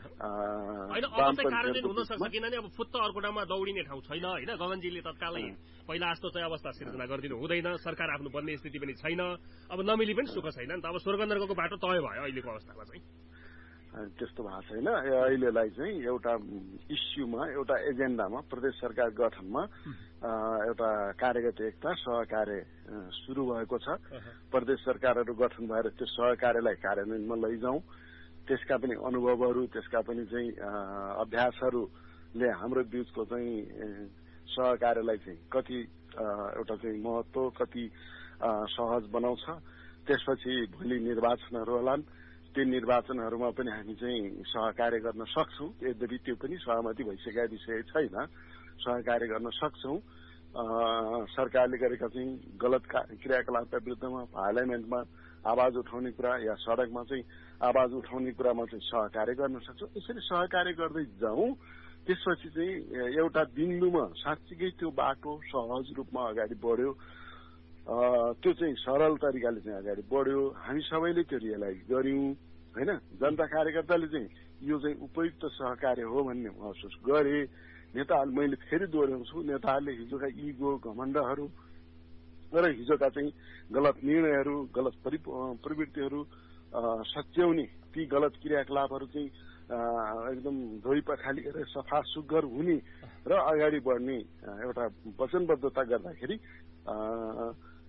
कार्यान्वयन हुन सक्छ, किनभने अब फुत्त अर्को ठाउँमा दौडिने ठाउँ छैन हैन। गगनजीले तत्कालै पहिला जस्तो चाहिँ अवस्था सिर्जना गरिदिनु हुँदैन, सरकार आफ्नो बन्ने स्थिति पनि छैन, अब नमिली पनि सुख छैन नि त। अब स्वर्ग नर्कको बाटो तय भयो अहिलेको अवस्थामा चाहिँ। त्यस्तो भएको छैन। अहिलेलाई चाहिँ एउटा इस्युमा, एउटा एजेन्डामा, प्रदेश सरकार गठनमा एउटा कार्यगत एकता सहकार्य सुरु भएको छ। प्रदेश सरकारहरू गठन भएर त्यो सहकार्यलाई कार्यान्वयनमा लैजाउँ, त्यसका पनि अनुभवहरू, त्यसका पनि चाहिँ अभ्यासहरूले हाम्रो बीचको चाहिँ सहकार्यलाई चाहिँ कति एउटा चाहिँ महत्त्व, कति सहज बनाउँछ। त्यसपछि भोलि निर्वाचनहरू होलान्, त्यो निर्वाचनहरूमा पनि हामी चाहिँ सहकार्य गर्न सक्छौँ। यद्यपि त्यो पनि सहमति भइसकेका विषय छैन, सहकार्य गर्न सक्छौँ। सरकारले गरेका चाहिँ गलत क्रियाकलापका विरुद्धमा पार्लियामेन्टमा आवाज उठाउने कुरा या सडकमा चाहिँ आवाज उठाउने कुरामा चाहिँ सहकार्य गर्न सक्छौँ। यसरी सहकार्य गर्दै जाउँ। त्यसपछि चाहिँ एउटा बिन्दुमा साँच्चीकै त्यो बाटो सहज रूपमा अगाडि बढ्यो, त्यो चाहिँ सरल तरिकाले चाहिँ अगाडि बढ्यो। हामी सबैले त्यो रियलाइज गर्यौँ हैन। जनता कार्यकर्ताले चाहिँ यो चाहिँ उपयुक्त सहकार्य हो भन्ने महसुस गरे। नेताहरू, मैले फेरि दोहोऱ्याउँछु, नेताहरूले हिजोका इगो घमण्डहरू र हिजोका चाहिँ गलत निर्णयहरू, गलत प्रवृत्तिहरू सच्याउने, ती गलत क्रियाकलापहरू चाहिँ एकदम धोइ पखालिएर सफा सुग्घर हुने र अगाडि बढ्ने एउटा वचनबद्धता गर्दाखेरि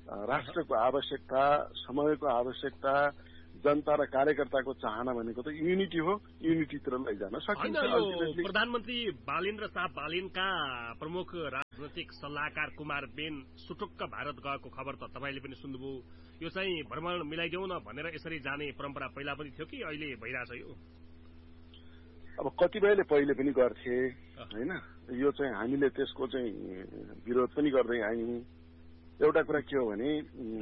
राष्ट्रको आवश्यकता, समयको आवश्यकता, जनता र कार्यकर्ताको चाहना भनेको त युनिटी हो। युनिटीतिर लैजान सकिन्छ। प्रधानमन्त्री बालेन्द्र शाह बालेनका प्रमुख राजनैतिक सल्लाहकार कुमार बेन सुटुक्क भारत गएको खबर त तपाईले पनि सुन्नुभयो। यो चाहिँ भ्रमण मिलाइदेऊ न भनेर यसरी जाने परम्परा पहिला पनि थियो कि अहिले भइरहेछ यो? अब कतिपयले पहिले पनि गर्थ्ये हैन। यो चाहिँ हामीले त्यसको चाहिँ विरोध पनि गर्दै आयौं। एउटा कुरा के हो भने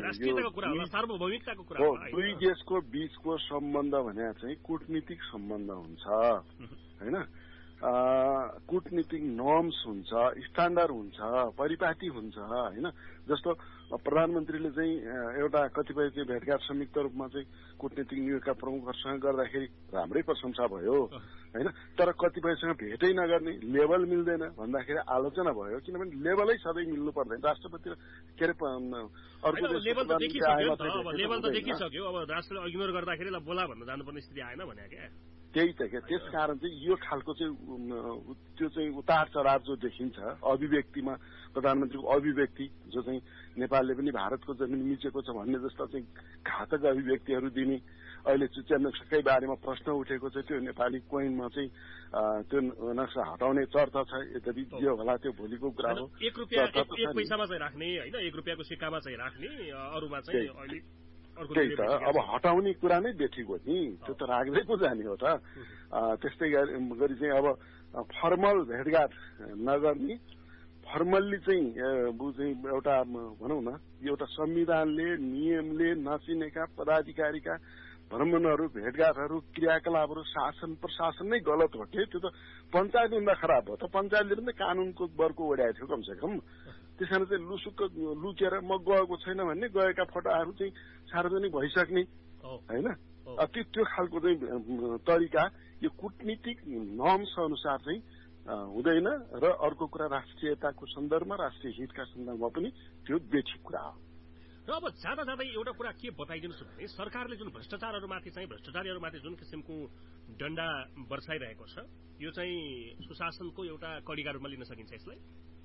दुई देशको बीचको सम्बन्ध भने चाहिँ कूटनीतिक सम्बन्ध हुन्छ हैन। कूटनीतिक नर्म्स हुन्छ, स्ट्यान्डर्ड हुन्छ, परिपाटी हुन्छ हैन। जस्तो प्रधानमन्त्रीले चाहिँ एउटा कतिपय चाहिँ भेटघाट संयुक्त रूपमा चाहिँ कूटनीतिक नियोगका प्रमुखहरूसँग गर्दाखेरि राम्रै प्रशंसा भयो हैन। तर कतिपयसँग भेटै नगर्ने, लेभल मिल्दैन भन्दाखेरि आलोचना भयो। किनभने लेभलै सधैँ मिल्नु पर्दैन। राष्ट्रपति के अरे अर्को लेभल त देखिसक्यो। अब राष्ट्रले इग्नोर गर्दाखेरि ल बोला भन्न जानुपर्ने स्थिति आएन भने क्या। त्यही त क्या। त्यसकारण चाहिँ यो खालको चाहिँ त्यो चाहिँ उतार चढाव जो देखिन्छ अभिव्यक्तिमा, प्रधानमन्त्रीको अभिव्यक्ति जो चाहिँ नेपालले पनि भारतको जमिन मिचेको छ भन्ने जस्ता चाहिँ घातक अभिव्यक्तिहरू दिने, अहिले चुच्चा नक्साकै बारेमा प्रश्न उठेको छ, त्यो नेपाली कोइनमा चाहिँ त्यो नक्सा हटाउने चर्चा छ। यद्यपि जे होला त्यो भोलिको कुरा हो। 1 रुपैयाँ 1 पैसामा चाहिँ राख्ने हैन, 1 रुपैयाँको सिक्कामा चाहिँ राख्ने, अरूमा चाहिँ अहिले त्यही त। अब हटाउने कुरा नै बेठीको नि, त्यो त राख्दै पो जाने हो त। त्यस्तै गरी चाहिँ अब फर्मल भेटघाट नगर्ने, फर्मल्ली चाहिँ एउटा भनौँ न एउटा संविधानले नियमले नचिनेका पदाधिकारीका भ्रमणहरू, भेटघाटहरू, क्रियाकलापहरू शासन प्रशासन नै गलत हो के? त्यो त पञ्चायतभन्दा खराब हो त। पञ्चायतले पनि कानूनको बर्को ओढाएको थियो कमसे कम। त्यसकारण चाहिँ लुसुक्क लुकेर म गएको छैन भन्ने, गएका फोटोहरू चाहिँ सार्वजनिक भइसक्ने होइन। त्यो खालको चाहिँ तरिका यो कूटनीतिक नर्म्स अनुसार चाहिँ हुँदैन। र अर्को कुरा राष्ट्रियताको सन्दर्भमा, राष्ट्रिय हितका सन्दर्भमा पनि त्यो बेठी कुरा हो। र अब जाँदा जाँदै एउटा कुरा के बताइदिनुहोस् भने सरकारले जुन भ्रष्टाचारहरूमाथि जुन किसिमको डण्डा बर्साइरहेको छ, यो चाहिँ सुशासनको एउटा कडिका रूपमा लिन सकिन्छ यसलाई?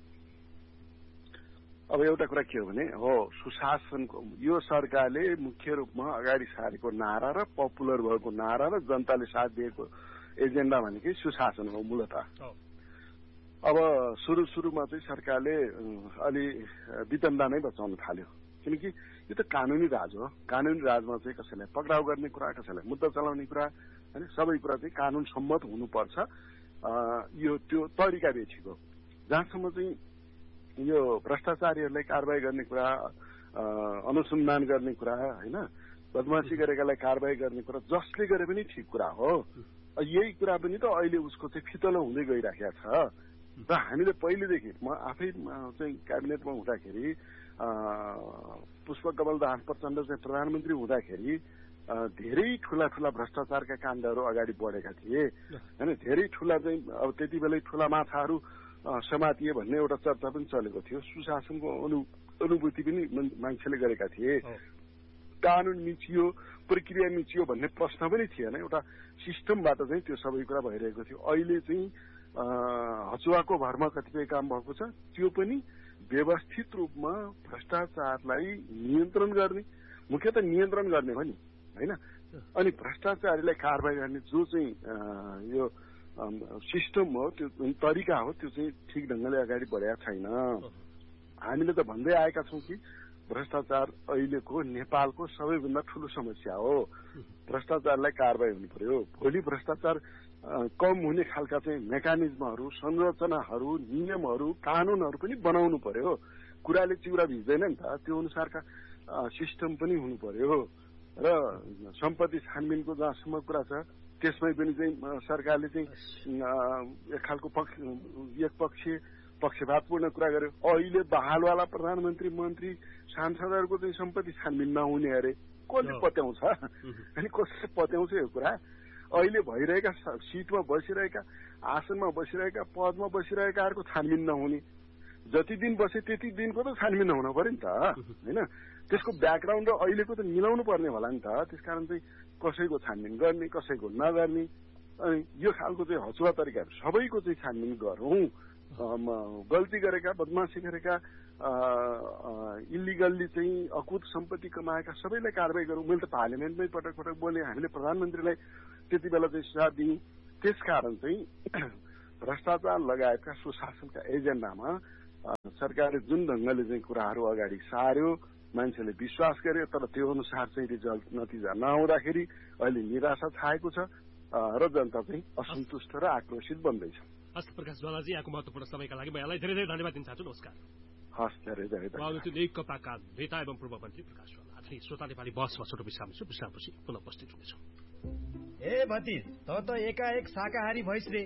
अब एउटा कुरा के हो भने हो सुशासनको यो सरकारले मुख्य रूपमा अगाडि सारेको नारा र पपुलर भएको नारा र जनताले साथ दिएको एजेन्डा भनेकै सुशासन हो मूलतः। अब सुरुमा चाहिँ सरकारले अलि वितन्डा नै बचाउन थाल्यो। किनकि यो त कानूनी राज हो। कानूनी राजमा चाहिँ कसैलाई पक्राउ गर्ने कुरा, कसैलाई मुद्दा चलाउने कुरा हैन, सबै कुरा चाहिँ कानून सम्मत हुनुपर्छ। यो त्यो तरिका बेठीको। जहाँसम्म चाहिँ यो भ्रष्टाचारीहरूलाई कारबाही गर्ने कुरा, अनुसन्धान गर्ने कुरा हैन, बदमाशी गरेकालाई कारबाही गर्ने कुरा जसले गरे पनि ठिक कुरा हो। यही कुरा पनि त अहिले उसको चाहिँ फितलो हुँदै गइराखेको छ। र हामीले पहिलेदेखि म आफै चाहिँ क्याबिनेटमा हुँदाखेरि पुष्पकमल दाहाल प्रचण्ड चाहिँ प्रधानमन्त्री हुँदाखेरि धेरै ठूला भ्रष्टाचारका काण्डहरू अगाडि बढेका थिए हैन। धेरै ठूला चाहिँ अब त्यति बेलै ठूला माछाहरू समातिए भन्ने एउटा चर्चा पनि चलेको थियो। सुशासनको अनुभूति पनि मान्छेले गरेका थिए। कानून मिचियो, प्रक्रिया मिचियो भन्ने प्रश्न पनि थिएन। एउटा सिस्टमबाट चाहिँ त्यो सबै कुरा भइरहेको थियो। अहिले चाहिँ हचुवाको भरमा कतिपय काम भएको छ। त्यो पनि व्यवस्थित रूपमा भ्रष्टाचारलाई नियन्त्रण गर्ने, मुख्यतः नियन्त्रण गर्ने हो नि हैन। अनि भ्रष्टाचारीलाई कारबाही गर्ने जो चाहिँ यो सिस्टम हो, त्यो तरिका हो, त्यो चाहिँ ठिक ढंगले अगाडि बढेको छैन। हामीले त भन्दै आएका छौँ कि भ्रष्टाचार अहिलेको नेपालको सबैभन्दा ठूलो समस्या हो। भ्रष्टाचारलाई कारबाही हुनु पर्यो। भोलि भ्रष्टाचार कम हुने खालका चाहिँ मेकानिजमहरू, संरचनाहरू, नियमहरू, कानूनहरू पनि बनाउनु पर्यो। कुराले चिउरा भिज्दैन नि त, त्यो अनुसारका सिस्टम पनि हुनु पर्यो। र सम्पत्ति छानबिनको जहाँसम्म कुरा छ त्यसमै पनि चाहिँ सरकारले चाहिँ एक खालको पक्षपातपूर्ण कुरा गर्यो। अहिले बहालवाला प्रधानमन्त्री, मन्त्री, सांसदहरूको चाहिँ सम्पत्ति छानबिन नहुने अरे कसले पत्याउँछ? अनि कसले पत्याउँछ यो कुरा? अहिले भइरहेका सिटमा बसिरहेका, आसनमा बसिरहेका, पदमा बसिरहेकाहरूको छानबिन नहुने, जति दिन बसे त्यति दिनको त छानबिन हुन पर्यो नि त हैन। त्यसको ब्याकग्राउन्ड र अहिलेको त मिलाउनु पर्ने होला नि त। त्यसकारण चाहिँ कसैको छानबिन गर्ने, कसैको नगर्ने अनि यो खालको चाहिँ हचुवा तरिकाहरू सबैको चाहिँ छानबिन गरौँ। गल्ती गरेका, बदमासी गरेका, इलिगल्ली चाहिँ अकुत सम्पत्ति कमाएका सबैलाई कारवाही गरौँ। मैले त पार्लियामेन्टमै पटक पटक बोलेँ, हामीले प्रधानमन्त्रीलाई त्यति बेला चाहिँ सुझाव दियौँ। त्यसकारण चाहिँ भ्रष्टाचार लगायतका सुशासनका एजेन्डामा सरकारले जुन ढङ्गले चाहिँ कुराहरू अगाडि सार्यो, मान्छेले विश्वास गर्यो, तर त्यो अनुसार चाहिँ रिजल्ट नतिजा नआउँदाखेरि अहिले निराशा छाएको छ र जनता चाहिँ असन्तुष्ट र आक्रोशित बन्दैछ। हस् प्रकाश ज्वालाजी, यहाँको महत्त्वपूर्ण समयका लागि म यहाँलाई धेरै धेरै धन्यवाद दिन चाहन्छु। नमस्कार। हस्, धेरै धेरै धन्यवाद। नेकपाका नेता एवं पूर्व मन्त्री प्रकाश ज्वाला। आज श्रोता नेपाली बसमा छोटो विश्राम छु, विश्रामपछि पुनः उपस्थित हुनेछौँ। ए भतिज, त एकाएक शाकाहारी भइस रे।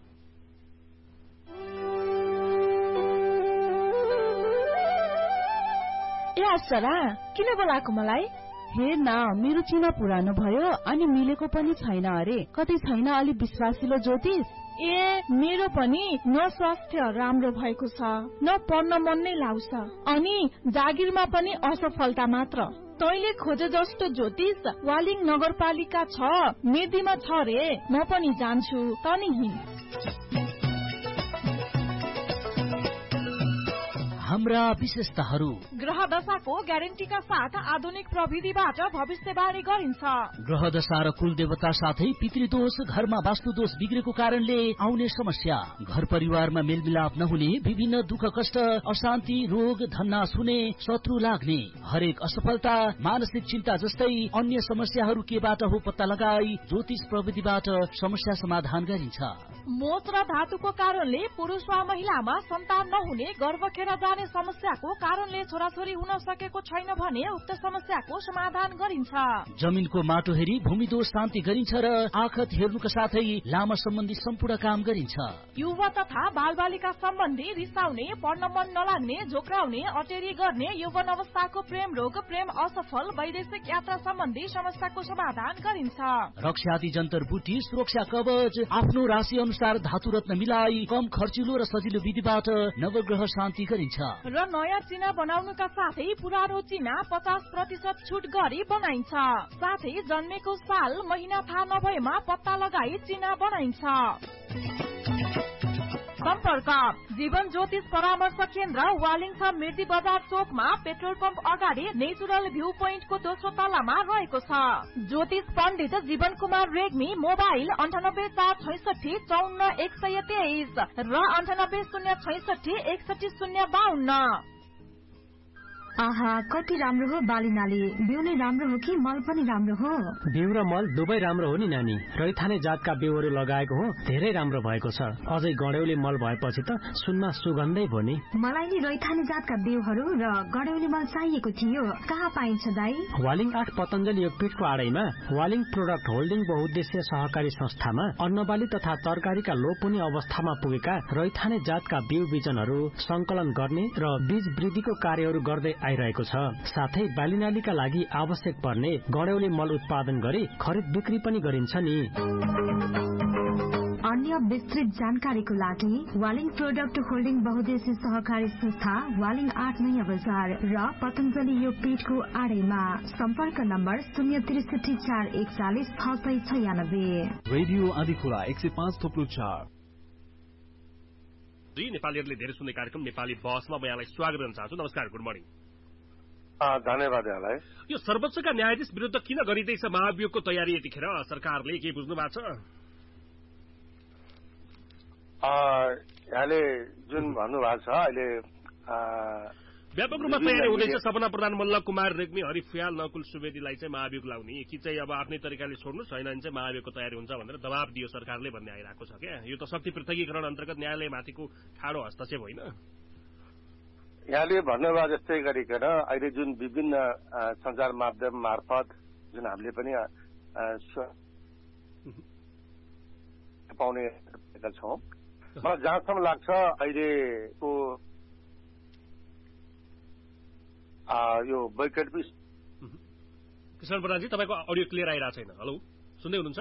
ए असरा, किन बोलाएको मलाई? हेर न, मेरो चिना पुरानो भयो अनि मिलेको पनि छैन अरे। कतै छैन अलि विश्वासिलो ज्योतिष? ए मेरो पनि न स्वास्थ्य राम्रो भएको छ, न पढ्न मन नै लाग्छ, अनि जागिरमा पनि असफलता मात्र। तैले खोजे जस्तो ज्योतिष वालिङ नगरपालिका छ, मेदीमा छ रे। म पनि जान्छु, तनी हिँड। हाम्रा विशेषताहरू: ग्रह दशाको ग्यारेन्टीका साथ आधुनिक प्रविधिबाट भविष्यवाणी गरिन्छ। ग्रह दशा र कुल देवता साथै पितृदोष, घरमा वास्तुदोष बिग्रेको कारणले आउने समस्या, घर परिवारमा मेलमिलाप नहुने, विभिन्न दुःख कष्ट, अशान्ति, रोग, धन्नास हुने, शत्रु लाग्ने, हरेक असफलता, मानसिक चिन्ता जस्तै अन्य समस्याहरू केबाट हो पत्ता लगाई ज्योतिष प्रविधिबाट समस्या समाधान गरिन्छ। मोच र धातुको कारणले पुरुष वा महिलामा सन्तान नहुने, गर्भ खेर जाने समस्याको कारणले छोराछोरी हुन सकेको छैन भने उक्त समस्याको समाधान गरिन्छ। जमिनको माटो हेरी भूमिदोष शान्ति गरिन्छ र आखत हेर्नुका साथै लामा सम्बन्धी सम्पूर्ण काम गरिन्छ। युवा तथा बालबालिका सम्बन्धी रिसाउने, पढ्न मन नलाग्ने, झोक्राउने, अटेरी गर्ने, यौवन अवस्थाको प्रेम रोग, प्रेम असफल, वैदेशिक यात्रा सम्बन्धी समस्याको समाधान गरिन्छ। रक्षादि जन्तर बुटी, सुरक्षा कवच, आफ्नो राशि अनुसार धातु रत्न मिलाई कम खर्चिलो र सजिलो विधिबाट नवग्रह शान्ति गरिन्छ। र नयाँ चिना बनाउनुका साथै पुरानो चिना 50% छुट गरी बनाइन्छ। साथै जन्मेको साल महिना थाहा नभएमा पत्ता लगाई चिना बनाइन्छ। सम्पर्क: जीवन ज्योतिष परामर्श केन्द्र, वालिङ छ, मिर्दी बजार चोकमा, पेट्रोल पम्प अगाडि, नेचुरल भ्यू पोइन्टको दोस्रो तलामा रहेको छ। ज्योतिष पण्डित जीवन कुमार रेग्मी, मोबाइल 9846644123 र 9806616052। आहा, कति राम्रो हो बालीनाली। बिउ नै राम्रो हो कि मल पनि राम्रो हो? बिउ र मल दुवै राम्रो हो नि नानी। रैथाने जातका बिउहरू लगाएको हो, धेरै राम्रो भएको छ। अझै गड्यौली मल भएपछि त सुनमा सुगन्धै भयो नि। मलाई नि रैथाने जातका बिउहरू र गड्यौली मल चाहिएको थियो। कहाँ पाइन्छ दाई? वालिङ 8 पतञ्जलि योगपीठको आडैमा वालिङ प्रोडक्ट होल्डिङ बहुउद्देश्य सहकारी संस्थामा अन्नबाली तथा तरकारीका लोपुनी अवस्थामा पुगेका रैथाने जातका बिउ बिजनहरू संकलन गर्ने र बीज वृद्धिको कार्यहरू गर्दै आइरहेको छ। साथै बालीनालीका लागि आवश्यक पर्ने गड्यौली मल उत्पादन गरी खरिद बिक्री पनि गरिन्छ नि। अन्य विस्तृत जानकारीको लागि वालिङ प्रोडक्ट होल्डिङ बहुउद्देश्य सहकारी संस्था, वालिङ 8 नयाँ बजार र पतञ्जलि योगपीठको आडैमा। सम्पर्क नम्बर 063 441 696। रेडियो आदिखुला 105.4। नेपालीहरूले धेरै सुन्ने कार्यक्रम नेपाली बसमा म यहाँलाई स्वागत गर्न चाहन्छु। नमस्कार, गुड मर्निङ। धन्यवाद यहाँलाई। यो सर्वोच्चका न्यायाधीश विरुद्ध किन गरिँदैछ महाभियोगको तयारी यतिखेर? सरकारले के बुझ्नु भएको छ? यहाँले जुन भन्नुभएको छ अहिले व्यापक रूपमा तयारी हुँदैछ। सपना प्रधान, मल्ल कुमार रेग्मी, हरिफ फ्याल, नकुल सुवेदीलाई चाहिँ महाभियोग लाउने कि चाहिँ अब आफ्नै तरिकाले छोड्नुहोस्, छैन भने चाहिँ महाभियोगको तयारी हुन्छ भनेर दबाब दियो सरकारले भन्ने आइरहेको छ क्या। यो त शक्ति पृथकीकरण अन्तर्गत न्यायालयमाथिको ठाडो हस्तक्षेप होइन? यहाँले भन्नुभयो जस्तै गरिकन अहिले जुन विभिन्न सञ्चार माध्यम मार्फत जुन हामीले पनि पाउने छौँ, मलाई जहाँसम्म लाग्छ अहिलेको यो वैकल्पिक। कृष्ण प्रधानजी, तपाईँको अडियो क्लियर आइरहेको छैन। हेलो, सुन्दै हुनुहुन्छ?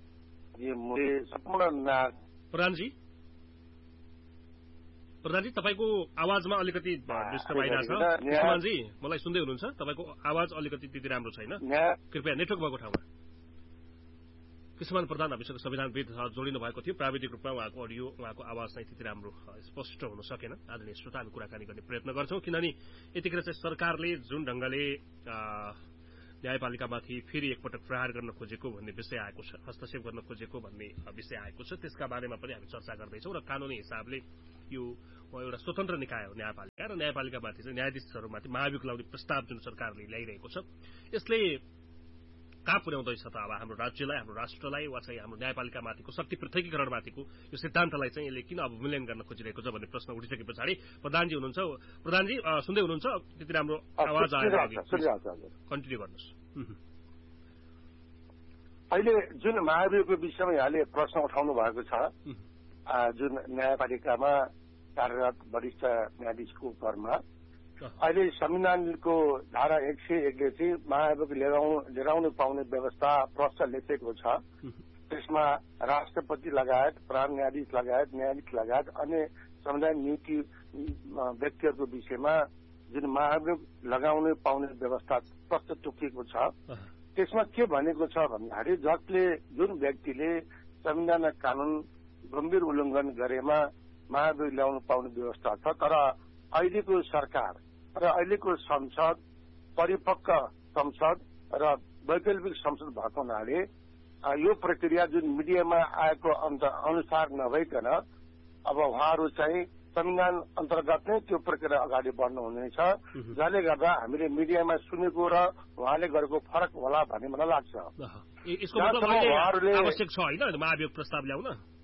प्रधानजी तपाईँको आवाजमा अलिकति डिस्टर्ब आइरहेको छ। प्रधानजी, मलाई सुन्दै हुनुहुन्छ? तपाईँको आवाज अलिकति त्यति राम्रो छैन, कृपया नेटवर्क भएको ठाउँमा। कृष्णमान प्रधान विश्वको संविधानविद जोडिनु भएको थियो। प्राविधिक रूपमा उहाँको अडियो उहाँको आवाज चाहिँ त्यति राम्रो स्पष्ट हुन सकेन। आदरणीय श्रोता, हामी कुराकानी गर्ने प्रयत्न गर्छौं, किनभने यतिखेर चाहिँ सरकारले जुन ढंगले न्यायपालिकामाथि फेरि एकपटक प्रहार गर्न खोजेको भन्ने विषय आएको छ, हस्तक्षेप गर्न खोजेको भन्ने विषय आएको छ, त्यसका बारेमा पनि हामी चर्चा गर्दैछौं। र कानूनी हिसाबले यो एउटा स्वतन्त्र निकाय हो न्यायपालिका, र न्यायपालिकामाथि चाहिँ न्यायाधीशहरूमाथि महाभियोग लगाउने प्रस्ताव जुन सरकारले ल्याइरहेको छ, यसले कहाँ पुर्याउँदैछ त अब हाम्रो राज्यलाई, हाम्रो राष्ट्रलाई, वा चाहिँ हाम्रो न्यायपालिकामाथिको शक्ति पृथकीकरणमाथिको यो सिद्धान्तलाई चाहिँ यसले किन अवमूल्यन गर्न खोजिरहेको छ भन्ने प्रश्न उठिसके पछाडि प्रधानजी हुनुहुन्छ। प्रधानजी सुन्दै हुनुहुन्छ? त्यति राम्रो आवाज आयो, कन्टिन्यू गर्नुहोस्। अहिले जुन महाभियोगको विषयमा यहाँले प्रश्न उठाउनु भएको छ, जुन न्यायपालिकामा कार्यरत वरिष्ठ न्यायाधीशको उपरमा अहिले संविधानको धारा 101ले चाहिँ महाभियोग लिएर पाउने व्यवस्था प्रश्न लेखेको छ। त्यसमा राष्ट्रपति लगायत, प्रधान न्यायाधीश लगायत, न्यायाधीश लगायत अन्य संविधान नीति व्यक्तिहरूको विषयमा जुन महाभियोग लगाउन पाउने व्यवस्था प्रश्न तोकिएको छ। त्यसमा के भनेको छ भन्दाखेरि जसले जुन व्यक्तिले संविधान कानून गम्भीर उल्लङ्घन गरेमा महाभियोग ल्याउन पाउने व्यवस्था छ। तर अहिलेको सरकार र अहिलेको संसद परिपक्व संसद र वैकल्पिक संसद भएको हुनाले यो प्रक्रिया जुन मिडियामा आएको अनुसार नभइकन अब उहाँहरू चाहिँ संविधान अन्तर्गत नै त्यो प्रक्रिया अगाडि बढ्नुहुनेछ, जसले गर्दा हामीले मिडियामा सुनेको र उहाँले गरेको फरक होला भन्ने मलाई लाग्छ। आवश्यक छ होइन महाभियोग प्रस्ताव ल्याउन?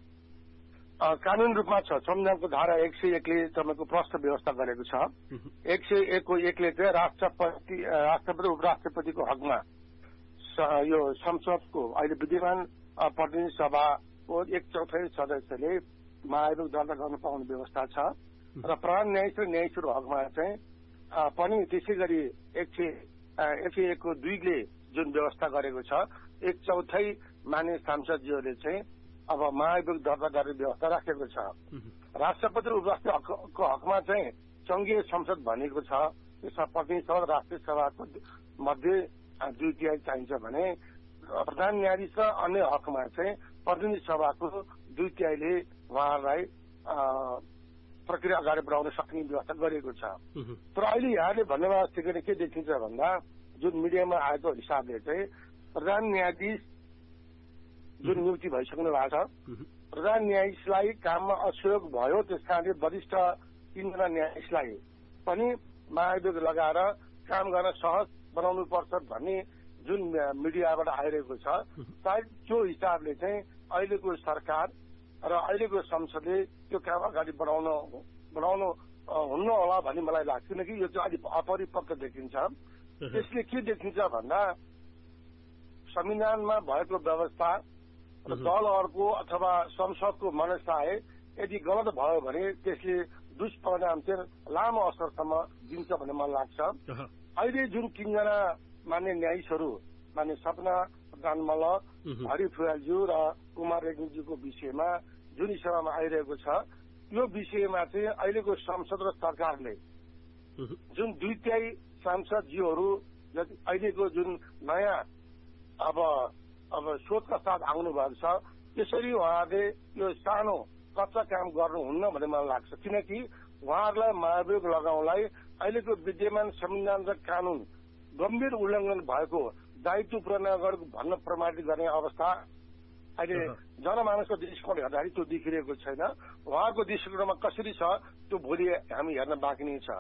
कानून रूपमा छ। संविधानको धारा 101ले तपाईँको प्रश्न व्यवस्था गरेको छ। 101 को 1ले चाहिँ राष्ट्रपति उपराष्ट्रपतिको हकमा यो संसदको अहिले विद्यमान प्रतिनिधि सभाको 1/4 सदस्यले महाभियोग दर्ता गर्न पाउने व्यवस्था छ। र प्रधान न्यायाधीश र न्यायाधीशहरू हकमा चाहिँ पनि त्यसै गरी 101 को 2ले जुन व्यवस्था गरेको छ, 1/4 मान्य सांसदज्यूहरूले चाहिँ अब महाभियोग दर्ता गर्ने व्यवस्था राखेको छ। राष्ट्रपति र उपराष्ट्रपतिको हकमा चाहिँ संघीय संसद भनेको छ। त्यसमा प्रतिनिधि सभा र राष्ट्रिय सभाको मध्ये 2/3 चाहिन्छ भने प्रधान न्यायाधीश र अन्य हकमा चाहिँ प्रतिनिधि सभाको 2/3ले उहाँहरूलाई प्रक्रिया अगाडि बढाउन सक्ने व्यवस्था गरिएको छ। तर अहिले यहाँले भन्नेमा स्थिति के देखिन्छ भन्दा जुन मिडियामा आएको हिसाबले चाहिँ प्रधान न्यायाधीश जुन नियुक्ति भइसक्नु भएको छ, प्रधान न्यायाधीशलाई काममा असहयोग भयो, त्यस कारणले वरिष्ठ 3 जना न्यायाधीशलाई पनि महाभियोग लगाएर काम गर्न सहज बनाउनु पर्छ भन्ने जुन मिडियाबाट आइरहेको छ। सायद त्यो हिसाबले चाहिँ अहिलेको सरकार र अहिलेको संसदले त्यो काम अगाडि बढाउनु हुन्न होला भन्ने मलाई लाग्छ, किनकि यो चाहिँ अलिक अपरिपक्व देखिन्छ। त्यसले के देखिन्छ भन्दा संविधानमा भएको व्यवस्था दलहरूको अथवा संसदको मनसाय यदि गलत भयो भने त्यसले दुष्परिणाम चाहिँ लामो असरसम्म दिन्छ भन्ने मलाई लाग्छ। अहिले जुन 3 जना मान्य न्यायाधीशहरू मान्य सपना प्रधान मल्ल, हरि फुयालज्यू र कुमार रेग्मीज्यूको विषयमा जुन सभामा आइरहेको छ, यो विषयमा चाहिँ अहिलेको संसद र सरकारले जुन 2/3 सांसदज्यूहरू अहिलेको जुन नयाँ अब सोचका साथ आउनु भएको छ, त्यसरी उहाँहरूले यो सानो कच्चा काम गर्नुहुन्न भन्ने मलाई लाग्छ। किनकि उहाँहरूलाई महाभियोग लगाउनलाई अहिलेको विद्यमान संविधान र कानून गम्भीर उल्लङ्घन भएको, दायित्व पूरा नगरेको भन्न प्रमाणित गर्ने अवस्था अहिले जनमानसको दृष्टिकोणले हेर्दाखेरि त्यो देखिरहेको छैन। उहाँको दृष्टिकोणमा कसरी छ त्यो भोलि हामी हेर्न बाँकी नै छ।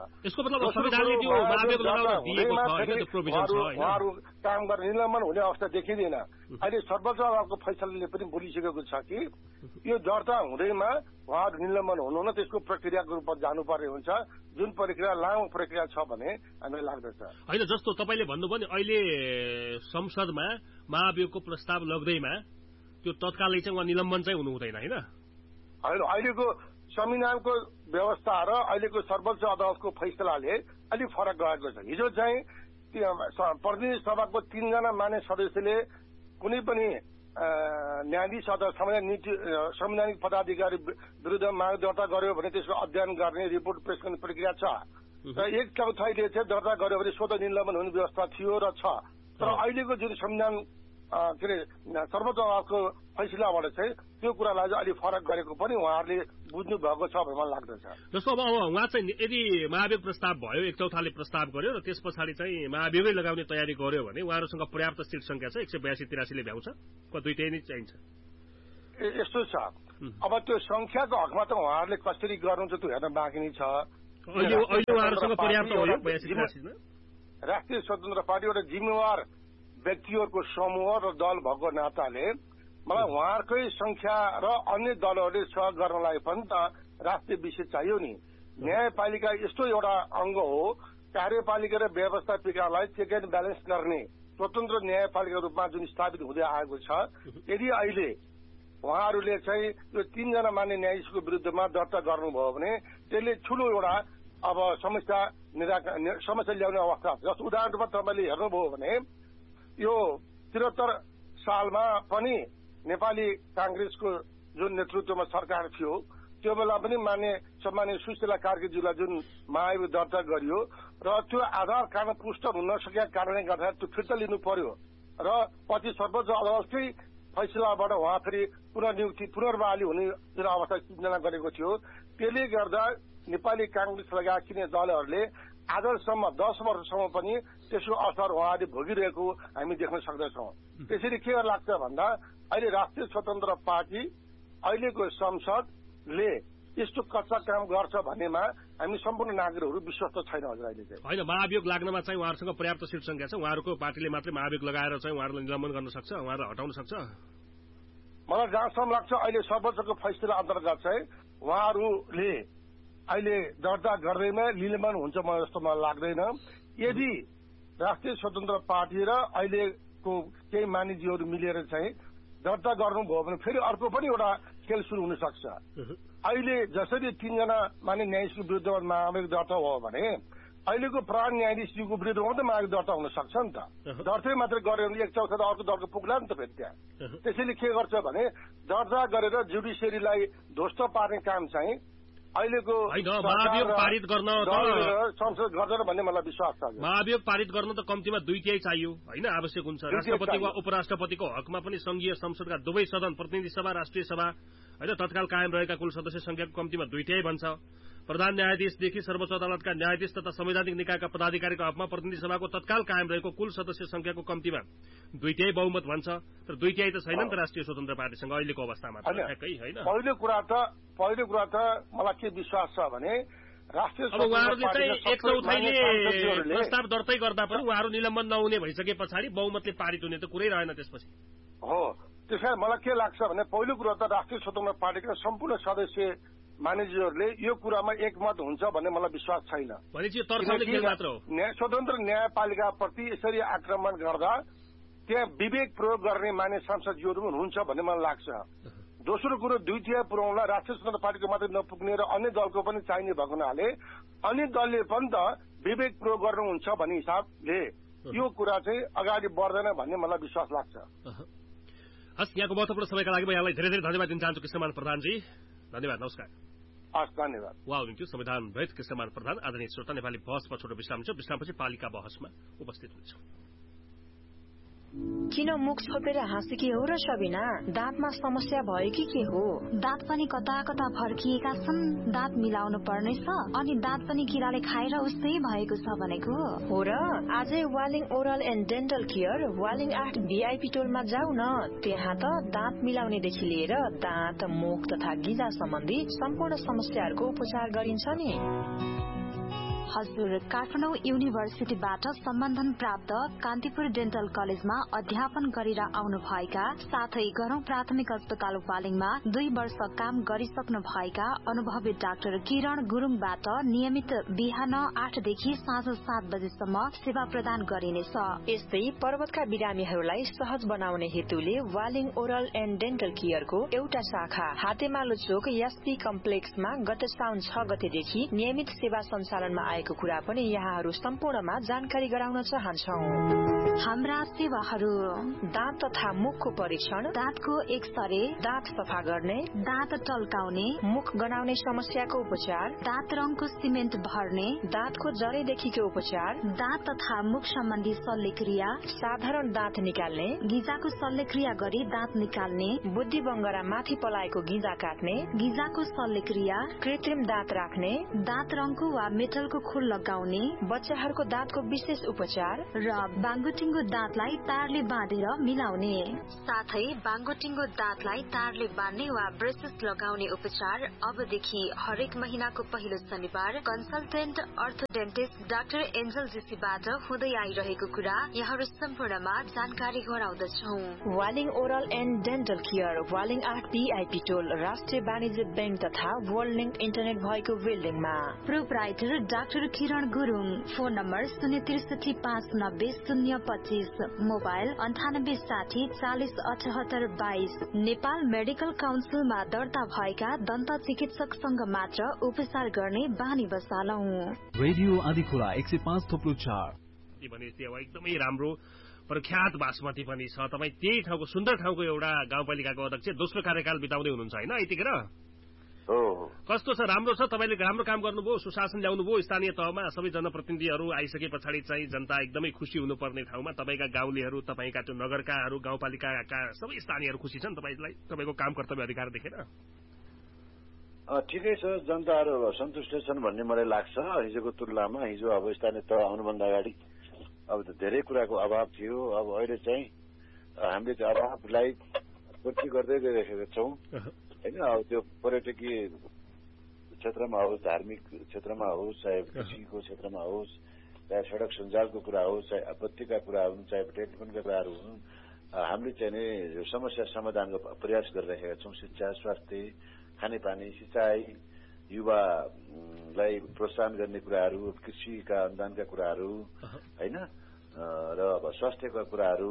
उहाँहरू काम गर्ने निलम्बन हुने अवस्था देखिँदैन। अहिले सर्वोच्च अदालतको फैसलाले पनि बोलिसकेको छ कि यो दर्ता हुँदैमा उहाँहरू निलम्बन हुनुहुन्न, त्यसको प्रक्रियाको रूपमा जानुपर्ने हुन्छ, जुन प्रक्रिया लामो प्रक्रिया छ भने हामीलाई लाग्दछ। होइन, जस्तो तपाईँले भन्नुभयो नि अहिले संसदमा महाभियोगको प्रस्ताव लग्दैमा त्यो तत्कालै चाहिँ उहाँ निलम्बन चाहिँ हुनु हुँदैन होइन? अहिलेको संविधानको व्यवस्था र अहिलेको सर्वोच्च अदालतको फैसलाले अलिक फरक गएको छ। हिजो चाहिँ प्रतिनिधि सभाको 3 जना मान्य सदस्यले कुनै पनि न्यायाधीश अथवा संवैधानिक पदाधिकारी विरुद्ध माग दर्ता गर्यो भने त्यसको अध्ययन गर्ने, रिपोर्ट पेश गर्ने प्रक्रिया छ। र 1/4ले चाहिँ दर्ता गर्यो भने स्वतः निलम्बन हुने व्यवस्था थियो र छ। तर अहिलेको जुन संविधान के अरे सर्वोच्च अदालतको फैसलाबाट चाहिँ त्यो कुरालाई चाहिँ अलिक फरक गरेको पनि उहाँहरूले बुझ्नु भएको छ भन्ने मलाई लाग्दछ। जस्तो अब उहाँ चाहिँ यदि महाभियोग प्रस्ताव भयो 1/4 प्रस्ताव गर्यो र त्यस पछाडि चाहिँ महाभियोगै लगाउने तयारी गर्यो भने उहाँहरूसँग पर्याप्त सीट संख्या छ 182-83 ले भ्याउँछ दुईटै नै चाहिन्छ। यस्तो छ अब त्यो संख्याको हकमा त उहाँहरूले कसरी गर्नुहुन्छ त्यो हेर्न बाँकी नै छ। अहिले उहाँहरूसँग पर्याप्त हो 82-83 मा। राष्ट्रिय स्वतन्त्र पार्टी एउटा जिम्मेवार व्यक्तिहरूको समूह र दल भएको नाताले मलाई उहाँहरूकै संख्या र अन्य दलहरूले सहयोग गर्नलाई पनि त राष्ट्रिय विषय चाहियो नि। न्यायपालिका यस्तो एउटा अंग हो, कार्यपालिका र व्यवस्थापिकालाई चेक एन्ड ब्यालेन्स गर्ने स्वतन्त्र न्यायपालिका रूपमा जुन स्थापित हुँदै आएको छ, यदि अहिले उहाँहरूले चाहिँ यो 3 जना मान्य न्यायाधीशको विरुद्धमा दर्ता गर्नुभयो भने त्यसले ठूलो एउटा अब समस्या ल्याउने अवस्था छ। जस्तो उदाहरण रूपमा तपाईँले हेर्नुभयो भने यो 73 सालमा पनि नेपाली कांग्रेसको जुन नेतृत्वमा सरकार थियो त्यो बेला पनि सम्मान्य सुशीला कार्कीज्यूलाई जुन महाभियोग दर्ता गरियो र त्यो आधार कारणले पुष्ट हुन नसकेका कारणले गर्दा त्यो फिर्ता लिनु पर्यो र पछि सर्वोच्च अदालतकै फैसलाबाट उहाँ फेरि पुनर्बहाली हुने जुन अवस्था सिर्जना गरेको थियो। त्यसले गर्दा नेपाली कांग्रेस लगायत किन्ने दलहरूले आजसम्म 10 वर्षसम्म पनि त्यसको असर उहाँहरूले भोगिरहेको हामी देख्न सक्दछौँ। त्यसरी के लाग्छ भन्दा अहिले राष्ट्रिय स्वतन्त्र पार्टी अहिलेको संसदले यस्तो कच्चा काम गर्छ भन्नेमा हामी सम्पूर्ण नागरिकहरू विश्वस्त छैन हजुर। अहिले चाहिँ होइन, महाभियोग लाग्नमा चाहिँ उहाँहरूसँग पर्याप्त सीट संख्या छ, उहाँहरूको पार्टीले मात्रै महाभियोग लगाएर चाहिँ उहाँहरूलाई निलम्बन गर्न सक्छ, उहाँहरूलाई हटाउन सक्छ। मलाई जहाँसम्म लाग्छ अहिले सर्वोच्चको फैसला अन्तर्गत चाहिँ उहाँहरूले अहिले दर्ता गर्दैमा निलम्बन हुन्छ जस्तो मलाई लाग्दैन। यदि राष्ट्रिय स्वतन्त्र पार्टी र अहिलेको केही मानिसहरू मिलेर चाहिँ दर्ता गर्नुभयो भने फेरि अर्को पनि एउटा खेल सुरु हुन सक्छ। अहिले जसरी 3 जना मान्य न्यायाधीशको विरुद्धमा महाभियोग दर्ता भयो भने अहिलेको प्रधान न्यायाधीशको विरुद्धमा त महाभियोग दर्ता हुन सक्छ नि त। दर्तै मात्रै गर्यो भने 1/4 अर्को दलको पुग्ला नि त फेरि त्यहाँ। त्यसैले के गर्छ भने दर्ता गरेर जुडिसियरीलाई ध्वस्त पार्ने काम चाहिँ अहिलेको महाभियोग पारित गर्न संसद गर्दैन भन्ने मलाई विश्वास छ। महाभियोग पारित गर्न त कम्तीमा 2/3 चाहियो होइन, आवश्यक हुन्छ। राष्ट्रपति वा उपराष्ट्रपतिको हकमा पनि संघीय संसदका दुवै सदन प्रतिनिधि सभा राष्ट्रिय सभा होइन तत्काल कायम रहेका कुल सदस्य संख्याको कम्तीमा 2/3 भन्छ। प्रधान न्यायाधीशदेखि सर्वोच्च अदालतका न्यायाधीश तथा संवैधानिक निकायका पदाधिकारीको हकमा प्रतिनिधि सभाको तत्काल कायम रहेको कुल सदस्य संख्याको कम्तीमा 2/3 बहुमत भन्छ। तर 2/3 त छैन नि त राष्ट्रिय स्वतन्त्र पार्टीसँग अहिलेको अवस्थामा ठ्याक्कै होइन। पहिलो कुरा त मलाई के विश्वास छ भने राष्ट्रिय अब उहाँहरूले चाहिँ 1/4 प्रस्ताव दर्तै गर्दा पनि उहाँहरू निलम्बन नहुने भइसके पछाडि बहुमतले पारित हुने त कुरै रहेन त्यसपछि हो। त्यसैले मलाई के लाग्छ भने पहिलो कुरा त राष्ट्रिय स्वतन्त्र पार्टीका सम्पूर्ण सदस्य मानिसहरूले यो कुरामा एकमत हुन्छ भन्ने मलाई विश्वास छैन। स्वतन्त्र न्यायपालिकाप्रति यसरी आक्रमण गर्दा त्यहाँ विवेक प्रयोग गर्ने मान्य सांसदजीहरू पनि हुनुहुन्छ भन्ने मलाई लाग्छ। दोस्रो कुरो 2/3 पुर्याउनलाई राष्ट्रिय स्वतन्त्र पार्टीको मात्रै नपुग्ने र अन्य दलको पनि चाहिने भएको हुनाले अन्य दलले पनि त विवेक प्रयोग गर्नुहुन्छ भन्ने हिसाबले यो कुरा चाहिँ अगाडि बढ्दैन भन्ने मलाई विश्वास लाग्छ। हस्, यहाँको महत्वपूर्ण समयका लागि म यहाँलाई धेरै धेरै धन्यवाद दिन चाहन्छु कृष्णमान प्रधानजी। धन्यवाद, नमस्कार। हस्, धन्यवाद। उहाँ हुनुहुन्थ्यो संविधानविद कृष्णमान प्रधान। आदरणीय श्रोता, नेपाली बहसमा छोटो विश्राम छ, विश्रामपछि पालिका बहसमा उपस्थित हुन्छौं। किन मुख छोपेर हाँसेकी हो र सबिना? दाँतमा समस्या भयो कि के हो? दाँत पनि कता कता फर्किएका छन्, दाँत मिलाउनु पर्नेछ, अनि दाँत पनि किराले खाएर उस्तै भएको छ भनेको हो र। आजै Waling oral and dental care Waling 8 VIP टोलमा जाऊ न। त्यहाँ त दाँत मिलाउनेदेखि लिएर दाँत, मुख तथा गिजा सम्बन्धी सम्पूर्ण समस्याहरूको उपचार गरिन्छ नि। हजुर, काठमाडौँ युनिभर्सिटीबाट सम्बन्धन प्राप्त कान्तिपुर डेन्टल कलेजमा अध्यापन गरेर आउनु भएका साथै गरौं प्राथमिक अस्पताल वालिङमा 2 वर्ष काम गरिसक्नु भएका अनुभवी डाक्टर किरण गुरुङबाट नियमित बिहान 8 देखि साँझ 7 बजेसम्म सेवा प्रदान गरिनेछ। यस्तै पर्वतका बिरामीहरूलाई सहज बनाउने हेतुले वालिङ ओरल एन्ड डेन्टल केयरको एउटा शाखा हातेमालो चोक यास्पी कम्प्लेक्समा गत साउन 6 गतेदेखि नियमित सेवा सञ्चालनमा लागेको कुरा पनि यहाँहरू सम्पूर्णमा जानकारी गराउन चाहन्छौ। हाम्रा सेवाहरू: दाँत तथा मुखको परीक्षण, दाँतको एक्सरे, दाँत सफा गर्ने, दाँत टल्काउने, मुख गनाउने समस्याको उपचार, दाँत रङको सिमेन्ट भर्ने, दाँतको जरेदेखिको उपचार, दाँत तथा मुख सम्बन्धी शल्यक्रिया, साधारण दाँत निकाल्ने, गिजाको शल्यक्रिया गरी दाँत निकाल्ने, बुद्धि बङ्गरा माथि पलाएको गिजा काट्ने, गिजाको शल्यक्रिया, कृत्रिम दाँत राख्ने, दाँत रङको वा मेटलको खोल लगाउने, बच्चाहरूको दाँतको विशेष उपचार र बाङ्गोटिङ्गो दाँतलाई तारले बाँधेर मिलाउने, साथै बाङ्गोटिङ्गो दाँतलाई तारले बाँध्ने वा ब्रेसेस लगाउने उपचार अबदेखि हरेक महिनाको पहिलो शनिबार कन्सल्टेन्ट अर्थोडेन्टिस्ट डाक्टर एन्जल जेसीबाट हुँदै आइरहेको कुरा यहाँहरू सम्पूर्णमा जानकारी गराउँदछौ। Waling oral and dental care, Waling 8 PIP टोल, राष्ट्रिय वाणिज्य बैंक तथा वर्ल्ड लिंक इन्टरनेट भएको बिल्डिङमा। प्रोपराइटर डाक्टर किरण Gurung. Phone number 063599025, mobile 9860407822। Nepal medical काउन्सिलमा दर्ता भएका दन्त चिकित्सकसँग मात्र उपचार गर्ने बानी बसालौ। रेडियो आदिखोला 105.4 भने सेवा एकदमै राम्रो प्रख्यात बासमती पनि छ। तपाईँ त्यही ठाउँको सुन्दर ठाउँको एउटा गाउँपालिकाको अध्यक्ष, दोस्रो कार्यकाल बिताउँदै हुनुहुन्छ होइन यतिखेर? कस्तो छ? राम्रो छ? तपाईँले राम्रो काम गर्नुभयो, सुशासन ल्याउनुभयो स्थानीय तहमा। सबै जनप्रतिनिधिहरू आइसके पछाडि चाहिँ जनता एकदमै खुसी हुनुपर्ने ठाउँमा तपाईँका गाउँलेहरू, तपाईँका त्यो नगरकाहरू, गाउँपालिकाका सबै स्थानीयहरू खुसी छन् तपाईँको काम कर्तव्य अधिकार देखेर? ठिकै छ, जनताहरू सन्तुष्ट छन् भन्ने मलाई लाग्छ। हिजोको तुलनामा हिजो अब स्थानीय तह आउनुभन्दा अगाडि अब धेरै कुराको अभाव थियो। अब अहिले चाहिँ हामीले त्यो अभावलाई पूर्ति गर्दै गइरहेका छौँ होइन। अब त्यो पर्यटकीय क्षेत्रमा होस्, धार्मिक क्षेत्रमा होस्, चाहे कृषिको क्षेत्रमा होस्, चाहे सड़क सञ्जालको कुरा होस्, चाहे आपत्तिका कुरा हुन्, चाहे टेलिफोनका कुराहरू हुन्, हामीले चाहिँ नि समस्या समाधानको प्रयास गरिरहेका छौँ। शिक्षा, स्वास्थ्य, खानेपानी, सिंचाई, युवालाई प्रोत्साहन गर्ने कुराहरू, कृषिका अनुदानका कुराहरू होइन, र अब स्वास्थ्यका कुराहरू।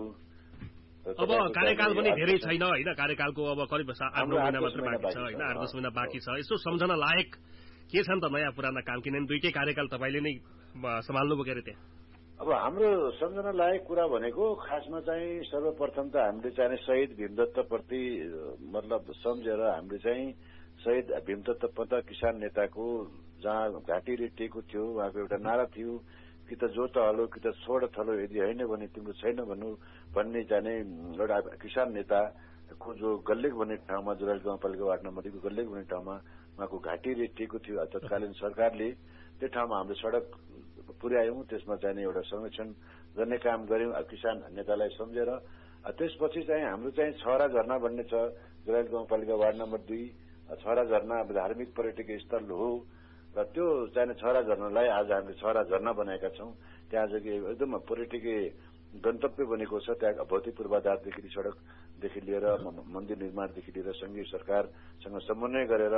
अब कार्यकाल पनि धेरै छैन होइन, कार्यकालको अब करिब 8-9 महिना मात्र बाँकी छ होइन, 8-10 महिना बाँकी छ। यसो सम्झना लायक के छ नि त नयाँ पुराना काम? किनभने दुईटै कार्यकाल तपाईँले नै सम्हाल्नुभयो के अरे त्यहाँ? अब हाम्रो सम्झना लायक कुरा भनेको खासमा चाहिँ सर्वप्रथम त हामीले चाहिँ शहीद भीमदत्तप्रति मतलब सम्झेर हामीले चाहिँ शहीद भीमदत्त किसान नेताको जहाँ घाँटी रेटिएको थियो, उहाँको एउटा नारा थियो कि त जो त हलो कि त छोड थलो, यदि होइन भने तिम्रो छैन भन्ने जाने एउटा किसान नेताको जो गल्लेक भन्ने ठाउँमा, जुराइल गाउँपालिका वार्ड नम्बर 2 को गल्लेक भन्ने ठाउँमा उहाँको घाँटी रेटिएको थियो। तत्कालीन सरकारले त्यो ठाउँमा हामीले सड़क पुर्यायौं, त्यसमा चाहिँ एउटा संरक्षण गर्ने काम गर्यौं किसान नेतालाई सम्झेर। त्यसपछि चाहिँ हाम्रो चाहिँ छहरा झरना भन्ने छ जुराइल गाउँपालिका वार्ड नम्बर 2। छहरा झरना धार्मिक पर्यटकीय स्थल हो र त्यो चाहिँ छहरा झरनालाई आज हामीले छहरा झरना बनाएका छौं। त्यहाँ चाहिँ एकदम पर्यटकीय गन्तव्य बनेको छ। त्यहाँ भौतिक पूर्वाधारदेखि सड़कदेखि लिएर मन्दिर निर्माणदेखि लिएर संघीय सरकारसँग समन्वय गरेर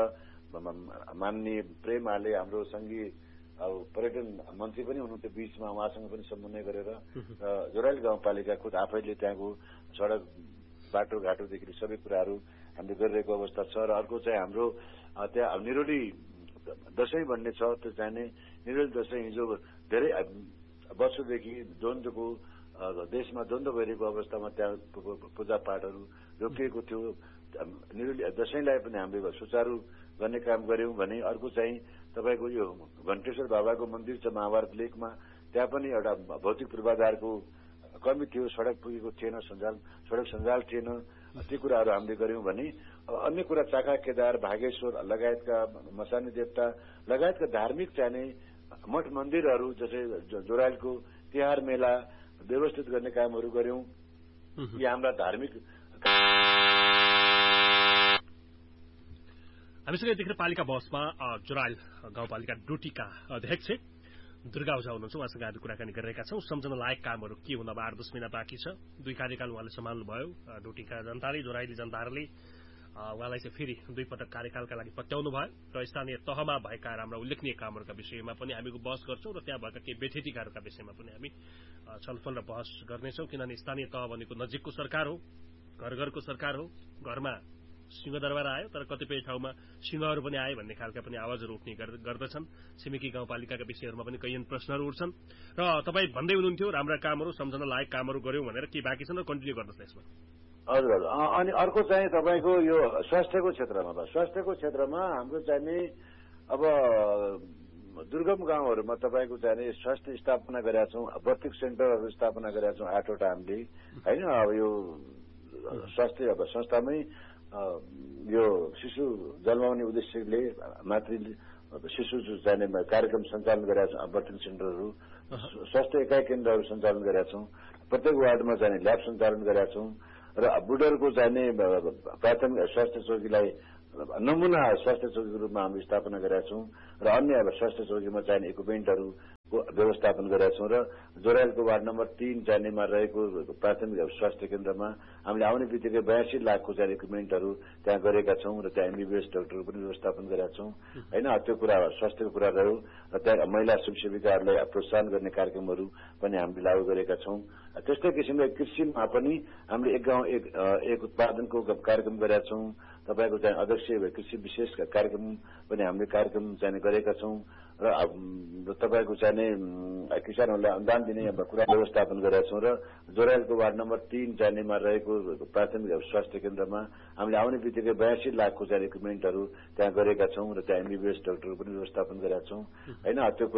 माननीय प्रेम आले हाम्रो संघीय अब पर्यटन मन्त्री पनि हुनुहुन्थ्यो बीचमा, उहाँसँग पनि समन्वय गरेर जोराइल गाउँपालिका खुद आफैले त्यहाँको सड़क बाटोघाटोदेखि सबै कुराहरू हामीले गरिरहेको अवस्था छ। र अर्को चाहिँ हाम्रो त्यहाँ निरोली दशैं भन्ने छ। त्यो चाहिने निरोली दशैं हिजो धेरै वर्षदेखि द्वन्द्वको देशमा द्वन्द्व भइरहेको अवस्थामा त्यहाँ पूजापाठहरू रोकिएको थियो। निरोली दशैंलाई पनि हामीले सुचारू गर्ने काम गर्यौं भने अर्को चाहिँ तपाईको यो घण्टेश्वर बाबाको मन्दिर छ महाभारत लेकमा, त्यहाँ पनि एउटा भौतिक पूर्वाधारको कमी थियो, सड़क पुगेको थिएन, सड़क सञ्जाल थिएन। त्यो कुराहरू हामीले गर्यौं भने अन्य कुरा चाका केदार, भागेश्वर लगायतका मसानी देवता लगायतका धार्मिक चाहिने मठ मन्दिरहरू जस्तै जोराइलको तिहार मेला व्यवस्थित गर्ने कामहरू गर्यौं। यी हाम्रा धार्मिक। हामीसँग यतिखेर पालिका बसमा जोराइल गाउँपालिका डोटीका अध्यक्ष दुर्गा ओझा हुनुहुन्छ। उहाँसँग आज कुराकानी गरिरहेका छौं। सम्झना लायक कामहरू के हुन अब 8-10 महिना बाँकी छ। 2 कार्यकाल उहाँले सम्हाल्नुभयो। डोटीका जनताले, जोराइली जनताहरूले उहाँलाई चाहिँ फेरि 2 पटक कार्यकालका लागि पत्याउनु भयो र स्थानीय तहमा भएका राम्रा उल्लेखनीय कामहरूका विषयमा पनि हामीको बहस गर्छौं र त्यहाँ भएका केही बेठेटीकाहरूका विषयमा पनि हामी छलफल र बहस गर्नेछौं। किनभने स्थानीय तह भनेको नजिकको सरकार हो, घर घरको सरकार हो। घरमा सिंहदरबार आयो तर कतिपय ठाउँमा सिंहहरू पनि आए भन्ने खालका पनि आवाजहरू उठ्ने गर्दछन्। छिमेकी गाउँपालिकाका विषयहरूमा पनि कैयन प्रश्नहरू उठ्छन् र तपाईँ भन्दै हुनुहुन्थ्यो राम्रा कामहरू सम्झना लायक कामहरू गर्यौं भनेर के बाँकी छन् र कन्टिन्यू गर्नुहोस् यसमा। हजुर हजुर। अनि अर्को चाहिँ तपाईँको यो स्वास्थ्यको क्षेत्रमा हाम्रो चाहिँ नि अब दुर्गम गाउँहरूमा तपाईँको चाहिँ स्वास्थ्य स्थापना गरेका छौँ, बर्थिक सेन्टरहरू स्थापना गरेका छौँ 8वटा हामीले होइन। अब यो स्वास्थ्य अब संस्थामै यो शिशु जन्माउने उद्देश्यले शिशु चाहिने कार्यक्रम सञ्चालन गरेका छौँ, बर्थिङ सेन्टरहरू, स्वास्थ्य एकाइ केन्द्रहरू सञ्चालन गरेका छौँ, प्रत्येक वार्डमा चाहिँ ल्याब सञ्चालन गरेका छौँ र बुढाहरूको चाहिने प्राथमिक स्वास्थ्य चौकीलाई नमुना स्वास्थ्य चौकीको रूपमा हामी स्थापना गरेका छौँ र अन्य अब स्वास्थ्य चौकीमा चाहिने इक्विपमेन्टहरूको व्यवस्थापन गरेका छौँ र जोराइलको वार्ड नम्बर 3 चाहिनेमा रहेको प्राथमिक स्वास्थ्य केन्द्रमा हामीले आउने बित्तिकै 82 लाखको चाहिँ इक्विपमेन्टहरू त्यहाँ गरेका छौँ र त्यहाँ एमबीबीएस डाक्टरहरू पनि व्यवस्थापन गरेका छौँ होइन। त्यो कुरा स्वास्थ्यको कुरा रह्यो र त्यहाँ महिला स्वयंसेविकाहरूलाई प्रोत्साहन गर्ने कार्यक्रमहरू पनि हामीले लागू गरेका छौँ। त्यस्तै किसिमले कृषिमा पनि हामीले एक गाउँ एक उत्पादनको कार्यक्रम गरेका छौँ। तपाईँको चाहिँ अध्यक्ष कृषि विशेष कार्यक्रम पनि हामीले कार्यक्रम चाहिँ गरेका छौँ र तपाईँको चाहिने किसानहरूलाई अनुदान दिने कुरा व्यवस्थापन गरेका छौँ र जोराइलको वार्ड नम्बर 3 चाहिनेमा रहेको प्राथमिक स्वास्थ्य केन्द्रमा हामीले आउने बित्तिकै 82 लाखको चाहिँ इक्विपमेन्टहरू त्यहाँ गरेका छौँ र त्यहाँ एमबीबीएस डाक्टरहरू पनि व्यवस्थापन गरेका छौँ होइन। त्यो